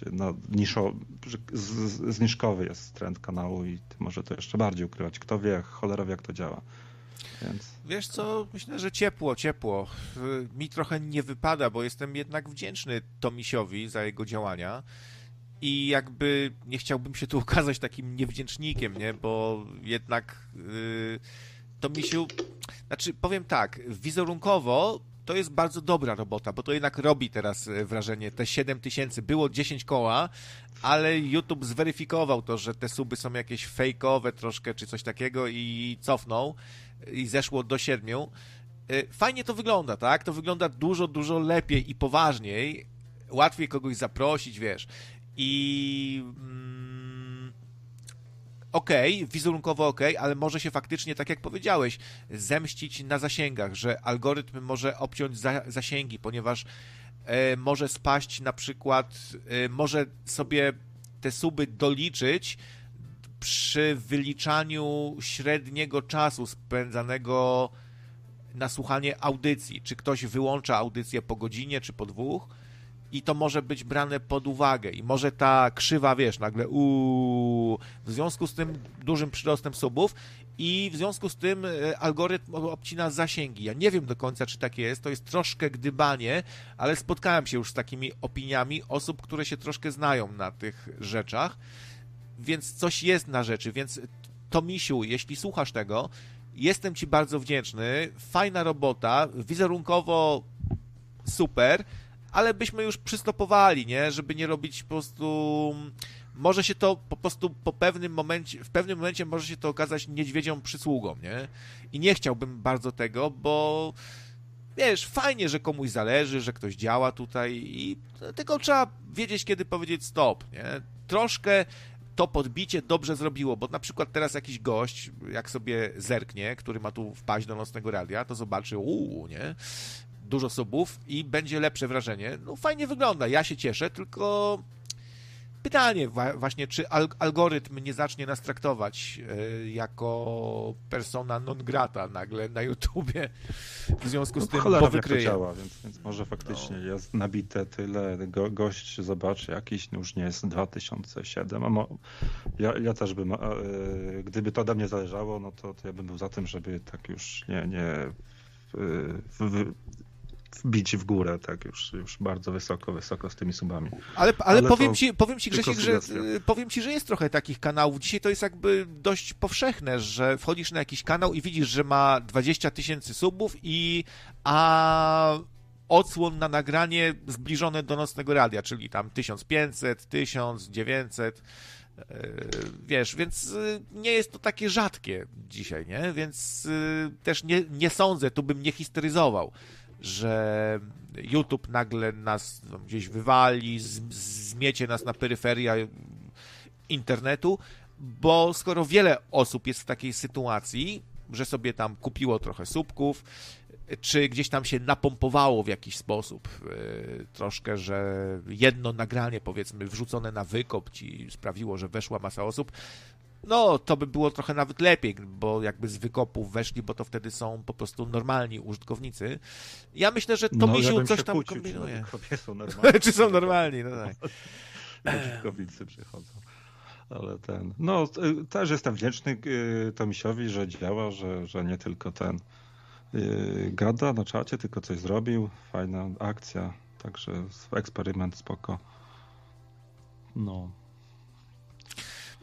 S2: zniżkowy jest trend kanału i może to jeszcze bardziej ukrywać. Kto wie, cholera wie, jak to działa. Więc...
S1: Wiesz co, myślę, że ciepło. Mi trochę nie wypada, bo jestem jednak wdzięczny Tomisiowi za jego działania i jakby nie chciałbym się tu okazać takim niewdzięcznikiem, nie? Bo jednak Tomisiu, znaczy powiem tak, wizerunkowo to jest bardzo dobra robota, bo to jednak robi teraz wrażenie. Te 7000, było 10 koła, ale YouTube zweryfikował to, że te suby są jakieś fejkowe troszkę, czy coś takiego i cofnął i zeszło do 7. Fajnie to wygląda, tak? To wygląda dużo lepiej i poważniej. Łatwiej kogoś zaprosić, wiesz. I... wizerunkowo ale może się faktycznie, tak jak powiedziałeś, zemścić na zasięgach, że algorytm może obciąć zasięgi, ponieważ może spaść na przykład, może sobie te suby doliczyć przy wyliczaniu średniego czasu spędzanego na słuchanie audycji. Czy ktoś wyłącza audycję po godzinie, czy po 2, i to może być brane pod uwagę i może ta krzywa, wiesz, nagle w związku z tym dużym przyrostem subów i w związku z tym algorytm obcina zasięgi. Ja nie wiem do końca, czy tak jest, to jest troszkę gdybanie, ale spotkałem się już z takimi opiniami osób, które się troszkę znają na tych rzeczach, więc coś jest na rzeczy, więc Tomisiu, jeśli słuchasz tego, jestem Ci bardzo wdzięczny, fajna robota, wizerunkowo super, ale byśmy już przystopowali, nie? Żeby nie robić po prostu... Może się to po prostu w pewnym momencie może się to okazać niedźwiedzią przysługą, nie? I nie chciałbym bardzo tego, bo wiesz, fajnie, że komuś zależy, że ktoś działa tutaj i tylko trzeba wiedzieć, kiedy powiedzieć stop, nie? Troszkę to podbicie dobrze zrobiło, bo na przykład teraz jakiś gość, jak sobie zerknie, który ma tu wpaść do Nocnego Radia, to zobaczy, nie? Dużo subów i będzie lepsze wrażenie. No fajnie wygląda, ja się cieszę, tylko pytanie właśnie, czy algorytm nie zacznie nas traktować jako persona non grata nagle na YouTubie, w związku z tym, bo wykryje.
S2: To działa, więc może faktycznie jest nabite tyle, gość zobaczy jakiś, już nie jest 2007, ja też bym, gdyby to ode mnie zależało, no to ja bym był za tym, żeby tak już nie wbić w górę, tak już bardzo wysoko z tymi subami.
S1: Ale powiem ci Grzesiek, że jest trochę takich kanałów. Dzisiaj to jest jakby dość powszechne, że wchodzisz na jakiś kanał i widzisz, że ma 20 000 subów a odsłon na nagranie zbliżone do Nocnego Radia, czyli tam 1500, 1900, wiesz, więc nie jest to takie rzadkie dzisiaj, nie? Więc też nie sądzę, tu bym nie histeryzował, że YouTube nagle nas gdzieś wywali, zmiecie nas na peryferia internetu, bo skoro wiele osób jest w takiej sytuacji, że sobie tam kupiło trochę subków, czy gdzieś tam się napompowało w jakiś sposób troszkę, że jedno nagranie, powiedzmy, wrzucone na wykop ci sprawiło, że weszła masa osób, no to by było trochę nawet lepiej, bo jakby z wykopów weszli, bo to wtedy są po prostu normalni użytkownicy. Ja myślę, że Tomisiu coś tam kombinuje.
S2: Są normalni.
S1: Czy są normalni, no tak.
S2: Użytkownicy przychodzą. Ale no też jestem wdzięczny Tomisiowi, że działa, że nie tylko gada na czacie, tylko coś zrobił. Fajna akcja, także eksperyment spoko. No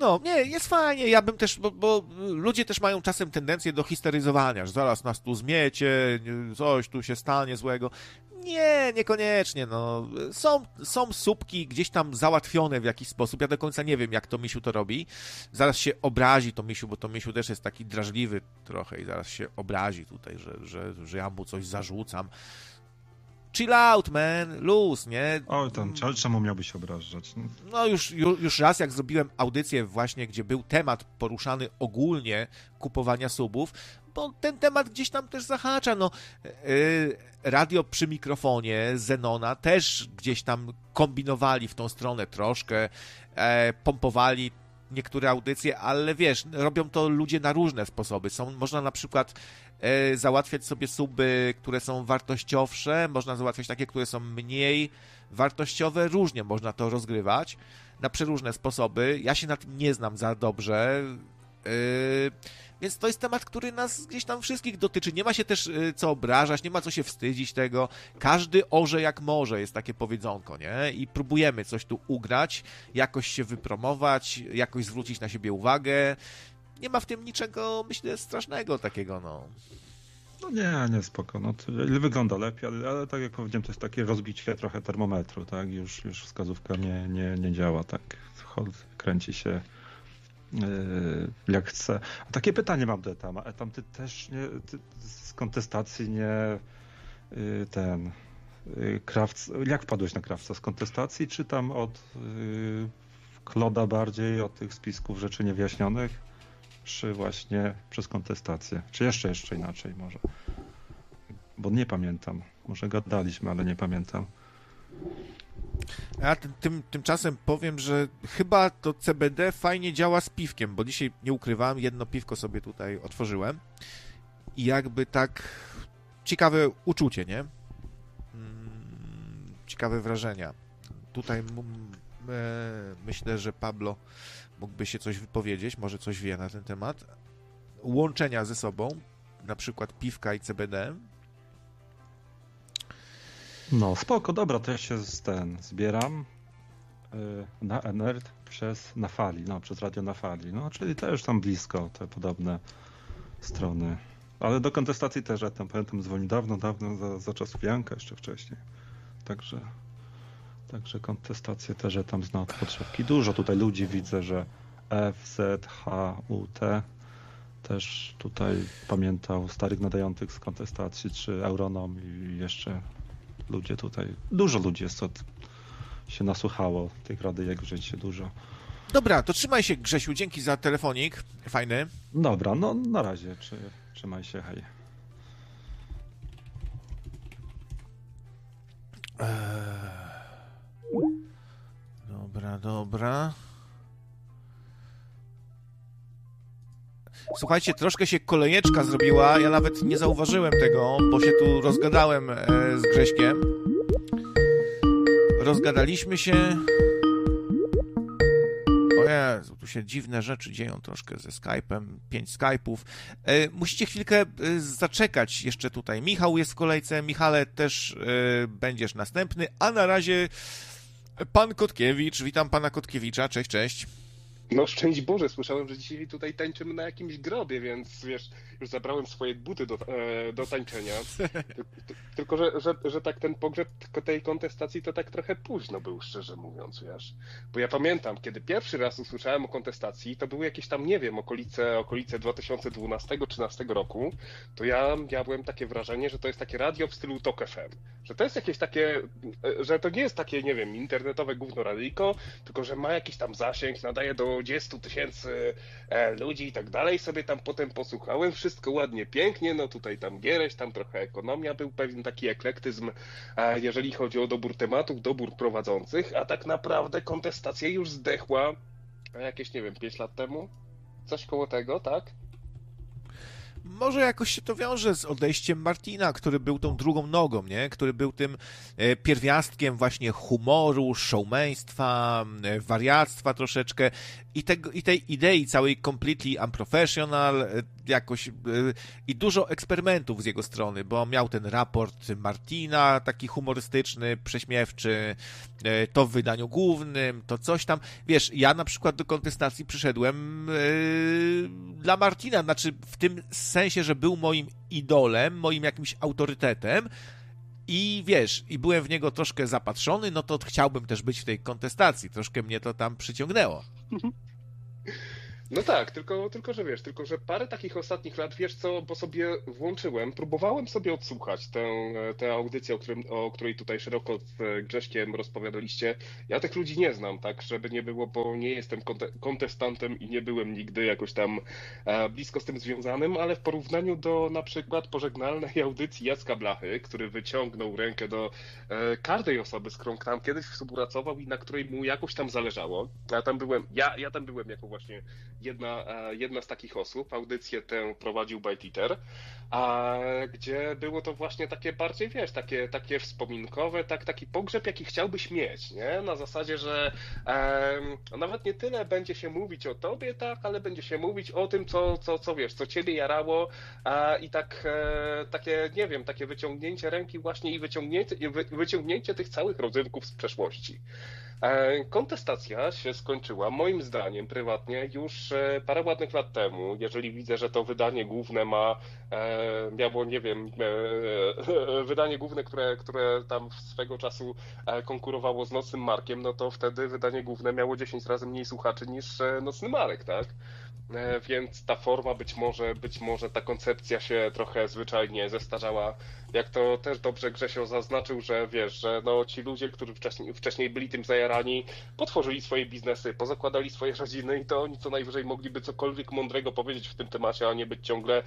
S1: No, nie, jest fajnie, ja bym też, bo ludzie też mają czasem tendencję do histeryzowania, że zaraz nas tu zmiecie, coś tu się stanie złego. Nie, niekoniecznie, no. Są słupki gdzieś tam załatwione w jakiś sposób, ja do końca nie wiem, jak to Misiu to robi. Zaraz się obrazi to Misiu, bo to Misiu też jest taki drażliwy trochę i zaraz się obrazi tutaj, że ja mu coś zarzucam. Chill out, man, luz, nie?
S2: Oj, tam, czemu miałbyś się obrażać?
S1: No już raz, jak zrobiłem audycję właśnie, gdzie był temat poruszany ogólnie kupowania subów, bo ten temat gdzieś tam też zahacza, no radio przy mikrofonie Zenona też gdzieś tam kombinowali w tą stronę troszkę, pompowali niektóre audycje, ale wiesz, robią to ludzie na różne sposoby. Można na przykład załatwiać sobie suby, które są wartościowsze, można załatwiać takie, które są mniej wartościowe, różnie można to rozgrywać na przeróżne sposoby. Ja się na tym nie znam za dobrze, więc to jest temat, który nas gdzieś tam wszystkich dotyczy. Nie ma się też co obrażać, nie ma co się wstydzić tego. Każdy orze jak może, jest takie powiedzonko, nie? I próbujemy coś tu ugrać, jakoś się wypromować, jakoś zwrócić na siebie uwagę. Nie ma w tym niczego, myślę, strasznego takiego, no.
S2: No nie, spoko. No, to wygląda lepiej, ale tak jak powiedziałem, to jest takie rozbicie trochę termometru, tak? Już wskazówka nie działa, tak? Kręci się jak chce. A takie pytanie mam do Etama. Etam, ty też z kontestacji jak wpadłeś na Krawca? Z kontestacji, czy tam od Kloda bardziej, od tych spisków rzeczy niewyjaśnionych, czy właśnie przez kontestację? Czy jeszcze inaczej może? Bo nie pamiętam. Może gadaliśmy, ale nie pamiętam.
S1: Ja tymczasem powiem, że chyba to CBD fajnie działa z piwkiem, bo dzisiaj nie ukrywam, jedno piwko sobie tutaj otworzyłem i jakby tak ciekawe uczucie, nie? Ciekawe wrażenia. Tutaj myślę, że Pablo mógłby się coś wypowiedzieć, może coś wie na ten temat. Łączenia ze sobą, na przykład piwka i CBD.
S2: No spoko, dobra, to ja się zbieram na Enerd na Fali, przez radio na Fali, no czyli też tam blisko te podobne strony. Ale do kontestacji też, ja tam pamiętam, dzwoni dawno za czasów Janka, jeszcze wcześniej. Także kontestacje też ja tam zna od podszewki. Dużo tutaj ludzi widzę, że FZHUT też tutaj pamiętał starych nadających z kontestacji, czy Euronom i jeszcze ludzie tutaj. Dużo ludzi jest, co się nasłuchało tych radyjek w życiu, dużo.
S1: Dobra, to trzymaj się, Grzesiu, dzięki za telefonik, fajny.
S2: Dobra, no na razie, trzymaj się, hej.
S1: Dobra. Słuchajcie, troszkę się kolejeczka zrobiła, ja nawet nie zauważyłem tego, bo się tu rozgadałem z Grześkiem. Rozgadaliśmy się. O Jezu, tu się dziwne rzeczy dzieją troszkę ze Skype'em, 5 Skype'ów. Musicie chwilkę zaczekać jeszcze tutaj. Michał jest w kolejce, Michale też będziesz następny, a na razie pan Kotkiewicz. Witam pana Kotkiewicza, cześć.
S3: No szczęść Boże, słyszałem, że dzisiaj tutaj tańczymy na jakimś grobie, więc wiesz, już zabrałem swoje buty do tańczenia. Tylko, że tak ten pogrzeb tej kontestacji to tak trochę późno był, szczerze mówiąc, wiesz. Bo ja pamiętam, kiedy pierwszy raz usłyszałem o kontestacji, to były jakieś tam, nie wiem, okolice 2012-2013 roku, to ja miałem takie wrażenie, że to jest takie radio w stylu Tok FM. Że to jest jakieś takie, że to nie jest takie, nie wiem, internetowe gówno radyjko, tylko że ma jakiś tam zasięg, nadaje do 20 000 ludzi i tak dalej, sobie tam potem posłuchałem, wszystko ładnie, pięknie, no tutaj tam Giereś, tam trochę ekonomia, był pewien taki eklektyzm, jeżeli chodzi o dobór tematów, dobór prowadzących, a tak naprawdę kontestacja już zdechła jakieś, nie wiem, 5 lat temu? Coś koło tego, tak?
S1: Może jakoś się to wiąże z odejściem Martina, który był tą drugą nogą, nie? Który był tym pierwiastkiem właśnie humoru, showmeństwa, wariactwa troszeczkę i tej idei całej completely unprofessional jakoś i dużo eksperymentów z jego strony, bo miał ten raport Martina, taki humorystyczny, prześmiewczy, to w wydaniu głównym, to coś tam. Wiesz, ja na przykład do kontestacji przyszedłem dla Martina, znaczy w tym sensie, że był moim idolem, moim jakimś autorytetem i wiesz, i byłem w niego troszkę zapatrzony, no to chciałbym też być w tej kontestacji. Troszkę mnie to tam przyciągnęło.
S3: No tak, tylko że wiesz, tylko że parę takich ostatnich lat, wiesz co, bo sobie włączyłem, próbowałem sobie odsłuchać tę audycję, o której tutaj szeroko z Grześkiem rozpowiadaliście. Ja tych ludzi nie znam, tak, żeby nie było, bo nie jestem kontestantem i nie byłem nigdy jakoś tam blisko z tym związanym, ale w porównaniu do na przykład pożegnalnej audycji Jacka Blachy, który wyciągnął rękę do każdej osoby, z którą tam kiedyś współpracował i na której mu jakoś tam zależało. Ja tam byłem jako właśnie jedna z takich osób. Audycję tę prowadził Bajtiter, gdzie było to właśnie takie bardziej, wiesz, takie wspominkowe, taki pogrzeb, jaki chciałbyś mieć, nie? Na zasadzie, że nawet nie tyle będzie się mówić o tobie, tak, ale będzie się mówić o tym, co wiesz, co ciebie jarało i takie, nie wiem, takie wyciągnięcie ręki właśnie i wyciągnięcie tych całych rodzynków z przeszłości. Kontestacja się skończyła, moim zdaniem, prywatnie, już parę ładnych lat temu. Jeżeli widzę, że to wydanie główne miało, nie wiem, wydanie główne, które tam swego czasu konkurowało z Nocnym Markiem, no to wtedy wydanie główne miało 10 razy mniej słuchaczy niż Nocny Marek, tak? Więc ta forma, być może ta koncepcja się trochę zwyczajnie zestarzała. Jak to też dobrze Grzesio zaznaczył, że wiesz, że no ci ludzie, którzy wcześniej byli tym zajarani, potworzyli swoje biznesy, pozakładali swoje rodziny i to oni co najwyżej mogliby cokolwiek mądrego powiedzieć w tym temacie, a nie być ciągle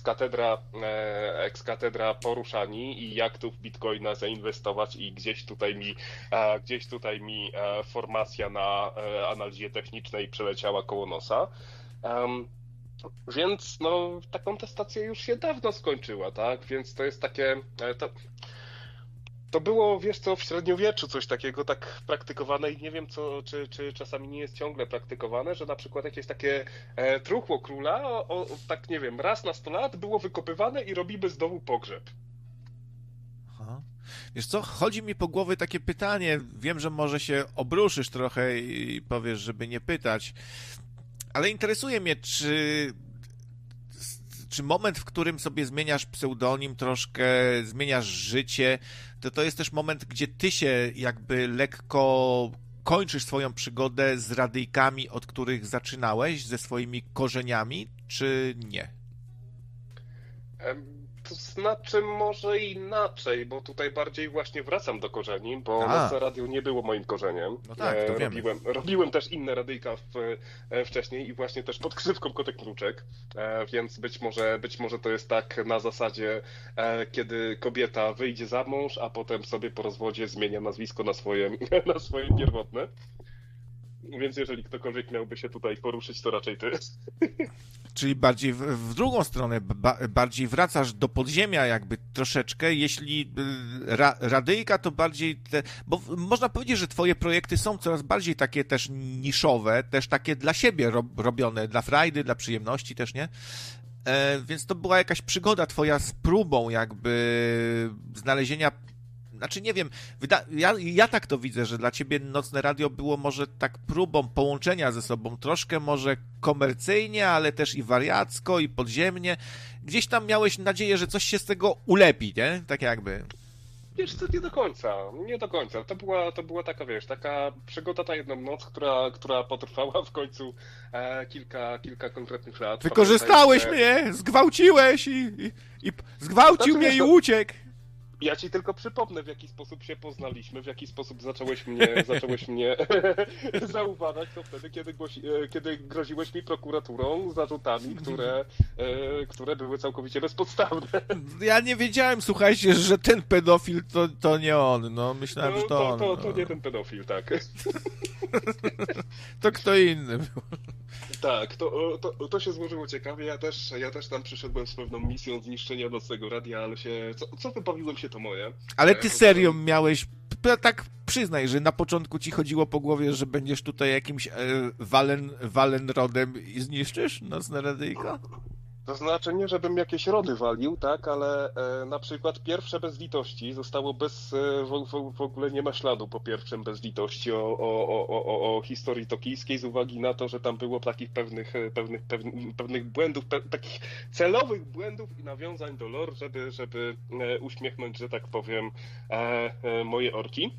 S3: ex cathedra poruszani i jak tu w Bitcoina zainwestować i gdzieś tutaj mi formacja na analizie technicznej przeleciała koło nosa. Więc no, ta kontestacja już się dawno skończyła, tak? Więc to jest takie... To było, wiesz co, w średniowieczu coś takiego tak praktykowane i nie wiem, czy czasami nie jest ciągle praktykowane, że na przykład jakieś takie truchło króla, tak nie wiem, raz na 100 lat było wykopywane i robimy znowu pogrzeb.
S1: Aha. Wiesz co, chodzi mi po głowie takie pytanie, wiem, że może się obruszysz trochę i powiesz, żeby nie pytać, ale interesuje mnie, czy moment, w którym sobie zmieniasz pseudonim, troszkę zmieniasz życie, to jest też moment, gdzie ty się jakby lekko kończysz swoją przygodę z radyjkami, od których zaczynałeś, ze swoimi korzeniami, czy nie?
S3: To znaczy może inaczej, bo tutaj bardziej właśnie wracam do korzeni, bo Nocne Radio nie było moim korzeniem.
S1: No tak, to wiemy.
S3: Robiłem też inne radyjka wcześniej i właśnie też pod ksywką Kotek Mruczek, więc być może to jest tak na zasadzie, kiedy kobieta wyjdzie za mąż, a potem sobie po rozwodzie zmienia nazwisko na swoje pierwotne. Więc jeżeli ktokolwiek miałby się tutaj poruszyć, to raczej ty.
S1: Czyli bardziej w drugą stronę, bardziej wracasz do podziemia jakby troszeczkę, jeśli radyjka to bardziej bo można powiedzieć, że twoje projekty są coraz bardziej takie też niszowe, też takie dla siebie robione, dla frajdy, dla przyjemności też, nie? Więc to była jakaś przygoda twoja z próbą jakby znalezienia. Znaczy nie wiem, ja tak to widzę, że dla ciebie Nocne Radio było może tak próbą połączenia ze sobą, troszkę może komercyjnie, ale też i wariacko, i podziemnie. Gdzieś tam miałeś nadzieję, że coś się z tego ulepi, nie? Tak jakby.
S3: Wiesz co, nie do końca. To była taka, wiesz, taka przygoda na jedną noc, która potrwała w końcu kilka konkretnych lat.
S1: Wykorzystałeś mnie, zgwałciłeś i zgwałcił mnie i uciekł.
S3: Ja ci tylko przypomnę, w jaki sposób się poznaliśmy, w jaki sposób zacząłeś mnie zauważać, to wtedy, kiedy groziłeś mi prokuraturą zarzutami, które były całkowicie bezpodstawne.
S1: Ja nie wiedziałem, słuchajcie, że ten pedofil to nie on. No, myślałem, że to on.
S3: To nie ten pedofil, tak.
S1: To kto inny był.
S3: Tak, to się złożyło ciekawie. Ja też tam przyszedłem z pewną misją zniszczenia nocnego radia, ale co wybawiłem się, to moje.
S1: Ale ty serio miałeś, tak przyznaj, że na początku ci chodziło po głowie, że będziesz tutaj jakimś Walenrodem i zniszczysz nocne radyjko?
S3: To znaczy nie, żebym jakieś rody walił, tak, ale na przykład pierwsze bez litości zostało w ogóle nie ma śladu po pierwszym bez litości o historii tokijskiej z uwagi na to, że tam było takich pewnych błędów, takich celowych błędów i nawiązań do lore, żeby uśmiechnąć, że tak powiem, moje orki.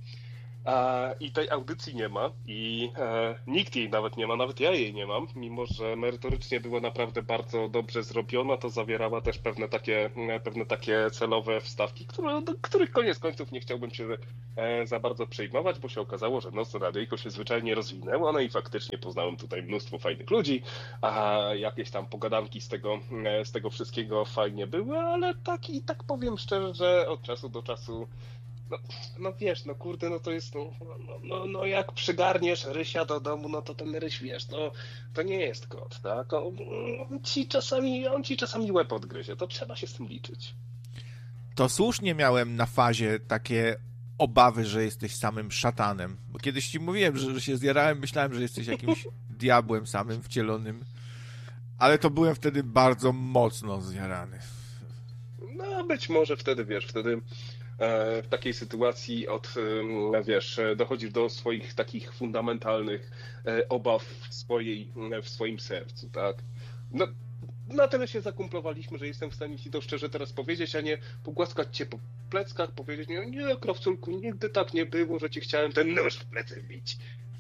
S3: I tej audycji nie ma i nikt jej nawet nie ma, nawet ja jej nie mam, mimo że merytorycznie była naprawdę bardzo dobrze zrobiona, to zawierała też pewne takie celowe wstawki, których koniec końców nie chciałbym się za bardzo przejmować, bo się okazało, że nocne radyjko się zwyczajnie rozwinęło, no i faktycznie poznałem tutaj mnóstwo fajnych ludzi, a jakieś tam pogadanki z tego wszystkiego fajnie były, ale tak powiem szczerze, że od czasu do czasu no wiesz, no kurde, no to jest, no jak przygarniesz rysia do domu, no to ten ryś, wiesz, no to nie jest kot, tak? On ci czasami łeb odgryzie, to trzeba się z tym liczyć.
S1: To słusznie miałem na fazie takie obawy, że jesteś samym szatanem, bo kiedyś ci mówiłem, że się zjarałem, myślałem, że jesteś jakimś diabłem samym wcielonym, ale to byłem wtedy bardzo mocno zjarany.
S3: No być może wtedy, wiesz, w takiej sytuacji dochodzisz do swoich takich fundamentalnych obaw w swoim sercu, tak? No, na tyle się zakumplowaliśmy, że jestem w stanie ci to szczerze teraz powiedzieć, a nie pogłaskać cię po pleckach, powiedzieć, nie, Krawculku, nigdy tak nie było, że ci chciałem ten nóż w plecy wbić.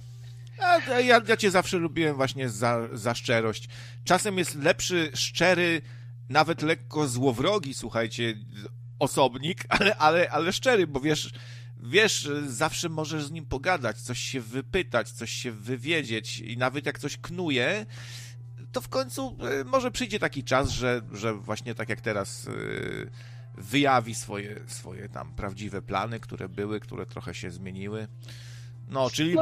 S1: Ja cię zawsze lubiłem właśnie za szczerość. Czasem jest lepszy, szczery, nawet lekko złowrogi, słuchajcie, osobnik, ale szczery, bo wiesz, zawsze możesz z nim pogadać, coś się wypytać, coś się wywiedzieć i nawet jak coś knuje, to w końcu może przyjdzie taki czas, że właśnie tak jak teraz wyjawi swoje tam prawdziwe plany, które były, które trochę się zmieniły. No, czyli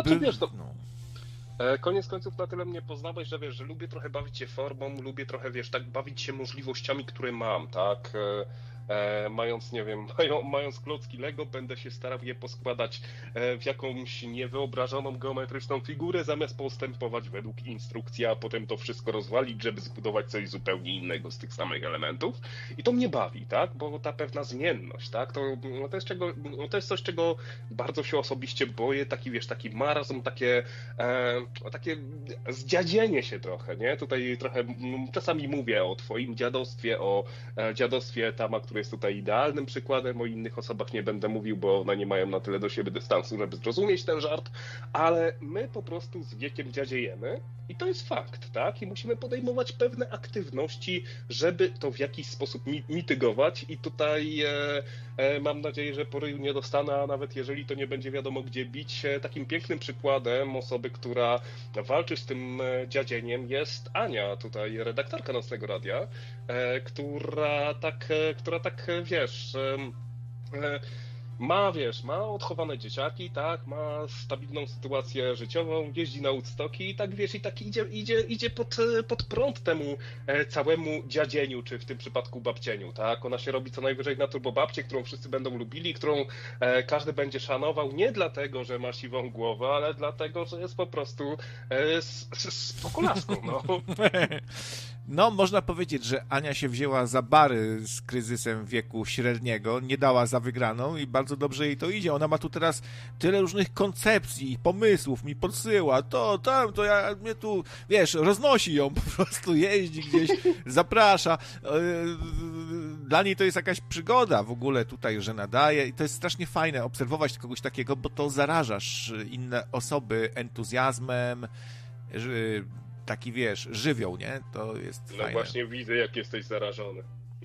S3: Koniec końców na tyle mnie poznałeś, że wiesz, że lubię trochę bawić się formą, lubię trochę, wiesz, tak bawić się możliwościami, które mam, tak? Mając klocki Lego, będę się starał je poskładać w jakąś niewyobrażoną geometryczną figurę, zamiast postępować według instrukcji, a potem to wszystko rozwalić, żeby zbudować coś zupełnie innego z tych samych elementów. I to mnie bawi, tak? Bo ta pewna zmienność, tak? To jest coś, czego bardzo się osobiście boję, taki marazm, takie zdziadzienie się trochę, nie? Tutaj trochę czasami mówię o twoim dziadostwie, o dziadostwie Tama, który jest tutaj idealnym przykładem, o innych osobach nie będę mówił, bo one nie mają na tyle do siebie dystansu, żeby zrozumieć ten żart, ale my po prostu z wiekiem dziadziejemy i to jest fakt, tak? I musimy podejmować pewne aktywności, żeby to w jakiś sposób mitygować i tutaj mam nadzieję, że po ryju nie dostanę, a nawet jeżeli to nie będzie wiadomo gdzie bić, takim pięknym przykładem osoby, która walczy z tym dziadzieniem jest Ania, tutaj redaktorka Nocnego Radia, która tak, wiesz, ma odchowane dzieciaki, tak, ma stabilną sytuację życiową, jeździ na Woodstocki i tak, wiesz, i tak idzie pod prąd temu całemu dziadzieniu, czy w tym przypadku babcieniu, tak, ona się robi co najwyżej na turbobabcię, którą wszyscy będą lubili, którą każdy będzie szanował, nie dlatego, że ma siwą głowę, ale dlatego, że jest po prostu spokolaską, no.
S1: No, można powiedzieć, że Ania się wzięła za bary z kryzysem wieku średniego, nie dała za wygraną i bardzo dobrze jej to idzie. Ona ma tu teraz tyle różnych koncepcji, pomysłów, mi podsyła, mnie tu, wiesz, roznosi ją, po prostu jeździ gdzieś, zaprasza. Dla niej to jest jakaś przygoda w ogóle tutaj, że nadaje i to jest strasznie fajne obserwować kogoś takiego, bo to zarażasz inne osoby entuzjazmem, taki, wiesz, żywioł, nie? To jest fajne.
S3: No właśnie widzę, jak jesteś zarażony.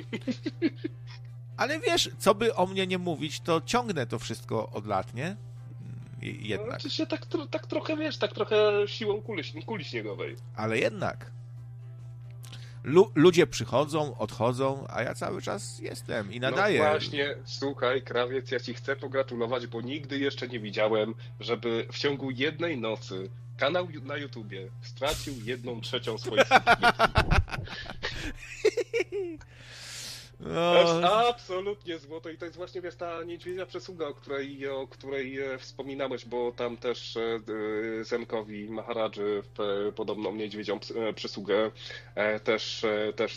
S1: Ale wiesz, co by o mnie nie mówić, to ciągnę to wszystko od lat, nie? Jednak.
S3: No, oczywiście tak trochę, wiesz, tak trochę siłą kuli śniegowej.
S1: Ale jednak. ludzie przychodzą, odchodzą, a ja cały czas jestem i nadaję.
S3: No właśnie, słuchaj, Krawiec, ja ci chcę pogratulować, bo nigdy jeszcze nie widziałem, żeby w ciągu jednej nocy kanał na YouTubie stracił 1/3 swoich subskrypcji.
S1: No.
S3: To jest absolutnie złoto i to jest właśnie, wiesz, ta niedźwiedzia przysługa, o której wspominałeś, bo tam też Zenkowi Maharadży podobną niedźwiedzią przysługę też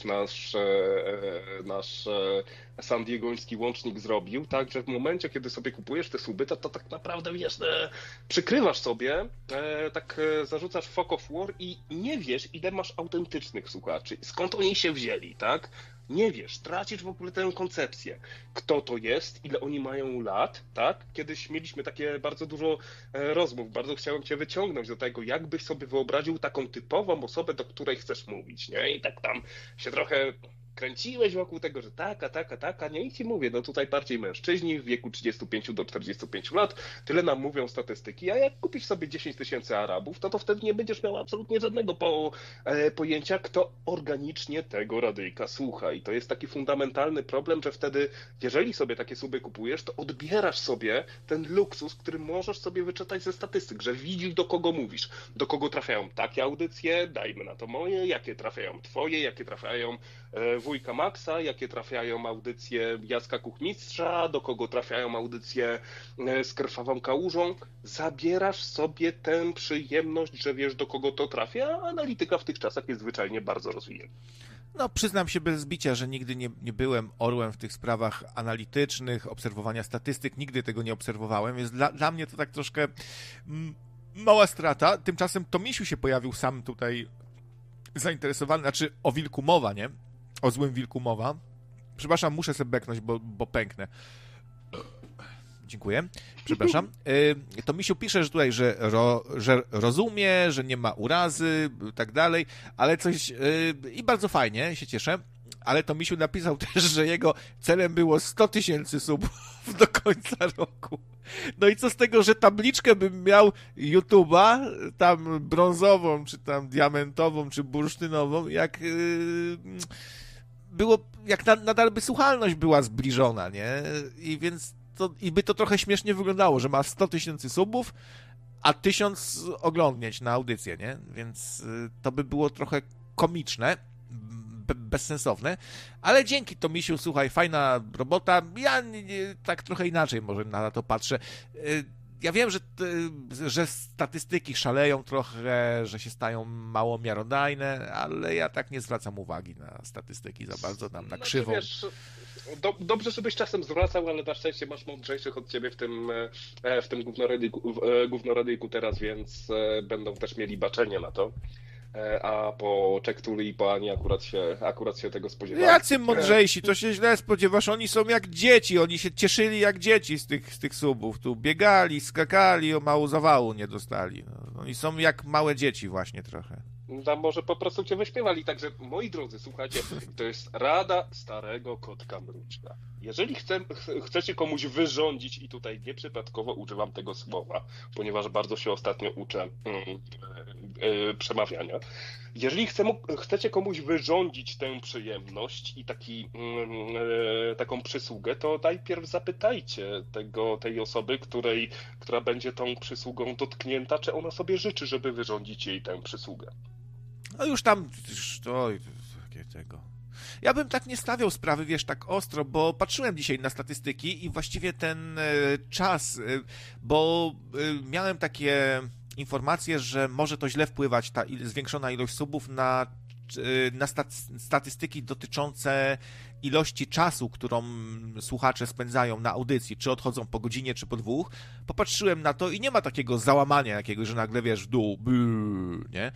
S3: nasz San Diegoński łącznik zrobił, tak, że w momencie, kiedy sobie kupujesz te suby, to tak naprawdę, wiesz, przykrywasz sobie, zarzucasz Fog of War i nie wiesz, ile masz autentycznych słuchaczy, skąd oni się wzięli, tak? Nie wiesz, tracisz w ogóle tę koncepcję. Kto to jest, ile oni mają lat, tak? Kiedyś mieliśmy takie bardzo dużo rozmów, bardzo chciałem cię wyciągnąć do tego, jak byś sobie wyobraził taką typową osobę, do której chcesz mówić, nie? I tak tam się trochę kręciłeś wokół tego, że taka, nie? I ci mówię, no tutaj bardziej mężczyźni w wieku 35 do 45 lat, tyle nam mówią statystyki, a jak kupisz sobie 10 000 Arabów, to wtedy nie będziesz miał absolutnie żadnego pojęcia, kto organicznie tego radyjka słucha. I to jest taki fundamentalny problem, że wtedy, jeżeli sobie takie suby kupujesz, to odbierasz sobie ten luksus, który możesz sobie wyczytać ze statystyk, że widzisz, do kogo mówisz, do kogo trafiają takie audycje, dajmy na to moje, jakie trafiają twoje, jakie trafiają Wujka Maxa, jakie trafiają audycje Jacka Kuchmistrza, do kogo trafiają audycje z Krwawą Kałużą. Zabierasz sobie tę przyjemność, że wiesz, do kogo to trafia, a analityka w tych czasach jest zwyczajnie bardzo rozwinięta.
S1: No, przyznam się bez zbicia, że nigdy nie byłem orłem w tych sprawach analitycznych, obserwowania statystyk, nigdy tego nie obserwowałem, więc dla mnie to tak troszkę mała strata. Tymczasem Tomisiu się pojawił sam tutaj zainteresowany, znaczy o wilku mowa, nie? O złym wilku mowa. Przepraszam, muszę sobie beknąć, bo pęknę. Dziękuję. Przepraszam. To Misiu pisze, że tutaj, że rozumie, że nie ma urazy, tak dalej, ale coś... I bardzo fajnie, się cieszę. Ale to Misiu napisał też, że jego celem było 100 000 subów do końca roku. No i co z tego, że tabliczkę bym miał YouTube'a, tam brązową, czy tam diamentową, czy bursztynową, jak... było, jak nadal by słuchalność była zbliżona, nie? I więc i by to trochę śmiesznie wyglądało, że ma 100 000 subów, a 1000 oglądnięć na audycję, nie? Więc to by było trochę komiczne, bezsensowne, ale dzięki Tomisiu, słuchaj, fajna robota. Ja tak trochę inaczej może na to patrzę. Ja wiem, że statystyki szaleją trochę, że się stają mało miarodajne, ale ja tak nie zwracam uwagi na statystyki za bardzo, tam na krzywą.
S3: No, wiesz, dobrze, żebyś czasem zwracał, ale na szczęście masz mądrzejszych od ciebie w tym gównoradyjku teraz, więc będą też mieli baczenie na to. A po Czech i po Ani akurat się tego spodziewałem.
S1: Jacy mądrzejsi, to się źle spodziewasz, oni są jak dzieci, oni się cieszyli jak dzieci z tych subów, tu biegali, skakali, o mało zawału nie dostali. No, oni są jak małe dzieci właśnie trochę.
S3: No, może po prostu cię wyśpiewali, także moi drodzy, słuchajcie, to jest rada starego kotka mruczka. Jeżeli chcecie komuś wyrządzić, i tutaj nieprzypadkowo używam tego słowa, ponieważ bardzo się ostatnio uczę przemawiania. Jeżeli chcecie komuś wyrządzić tę przyjemność i taką przysługę, to najpierw zapytajcie tej osoby, która będzie tą przysługą dotknięta, czy ona sobie życzy, żeby wyrządzić jej tę przysługę.
S1: No już tam, tego. Ja bym tak nie stawiał sprawy, wiesz, tak ostro, bo patrzyłem dzisiaj na statystyki i właściwie ten czas, bo miałem takie informacje, że może to źle wpływać, ta zwiększona ilość subów na statystyki dotyczące ilości czasu, którą słuchacze spędzają na audycji, czy odchodzą po godzinie, czy po 2. Popatrzyłem na to i nie ma takiego załamania jakiegoś, że nagle, wiesz, w dół, nie?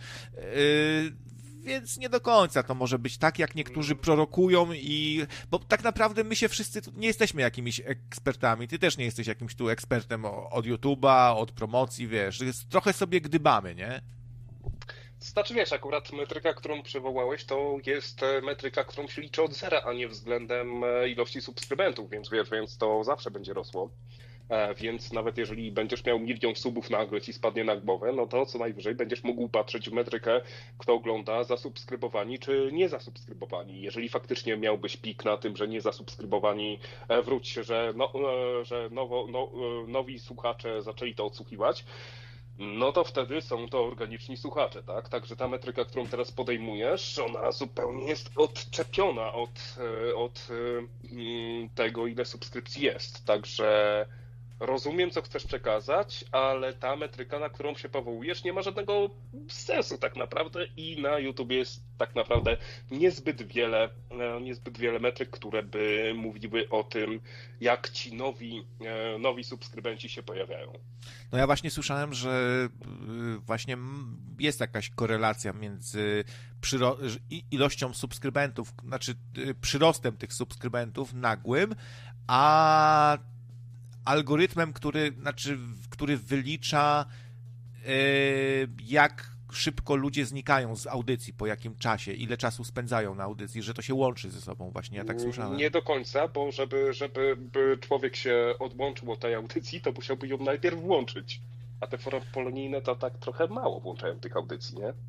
S1: Więc nie do końca to może być tak, jak niektórzy prorokują bo tak naprawdę my się wszyscy nie jesteśmy jakimiś ekspertami, ty też nie jesteś jakimś tu ekspertem od YouTube'a, od promocji, wiesz, trochę sobie gdybamy, nie?
S3: Znaczy, wiesz, akurat metryka, którą przywołałeś, to jest metryka, którą się liczy od zera, a nie względem ilości subskrybentów, więc to zawsze będzie rosło. Więc nawet jeżeli będziesz miał 1 000 000 subów nagle ci spadnie na głowę, no to co najwyżej będziesz mógł patrzeć w metrykę, kto ogląda, zasubskrybowani czy nie zasubskrybowani. Jeżeli faktycznie miałbyś pik na tym, że nie zasubskrybowani, wróć się, że nowi słuchacze zaczęli to odsłuchiwać, no to wtedy są to organiczni słuchacze, tak? Także ta metryka, którą teraz podejmujesz, ona zupełnie jest odczepiona od tego, ile subskrypcji jest. Także rozumiem, co chcesz przekazać, ale ta metryka, na którą się powołujesz, nie ma żadnego sensu tak naprawdę i na YouTube jest tak naprawdę niezbyt wiele metryk, które by mówiły o tym, jak ci nowi subskrybenci się pojawiają.
S1: No ja właśnie słyszałem, że właśnie jest jakaś korelacja między ilością subskrybentów, znaczy przyrostem tych subskrybentów nagłym, a algorytmem, który wylicza, jak szybko ludzie znikają z audycji, po jakim czasie, ile czasu spędzają na audycji, że to się łączy ze sobą właśnie, ja tak słyszałem.
S3: Nie do końca, bo żeby człowiek się odłączył od tej audycji, to musiałby ją najpierw włączyć. A te fora polonijne to tak trochę mało włączają tych audycji, nie?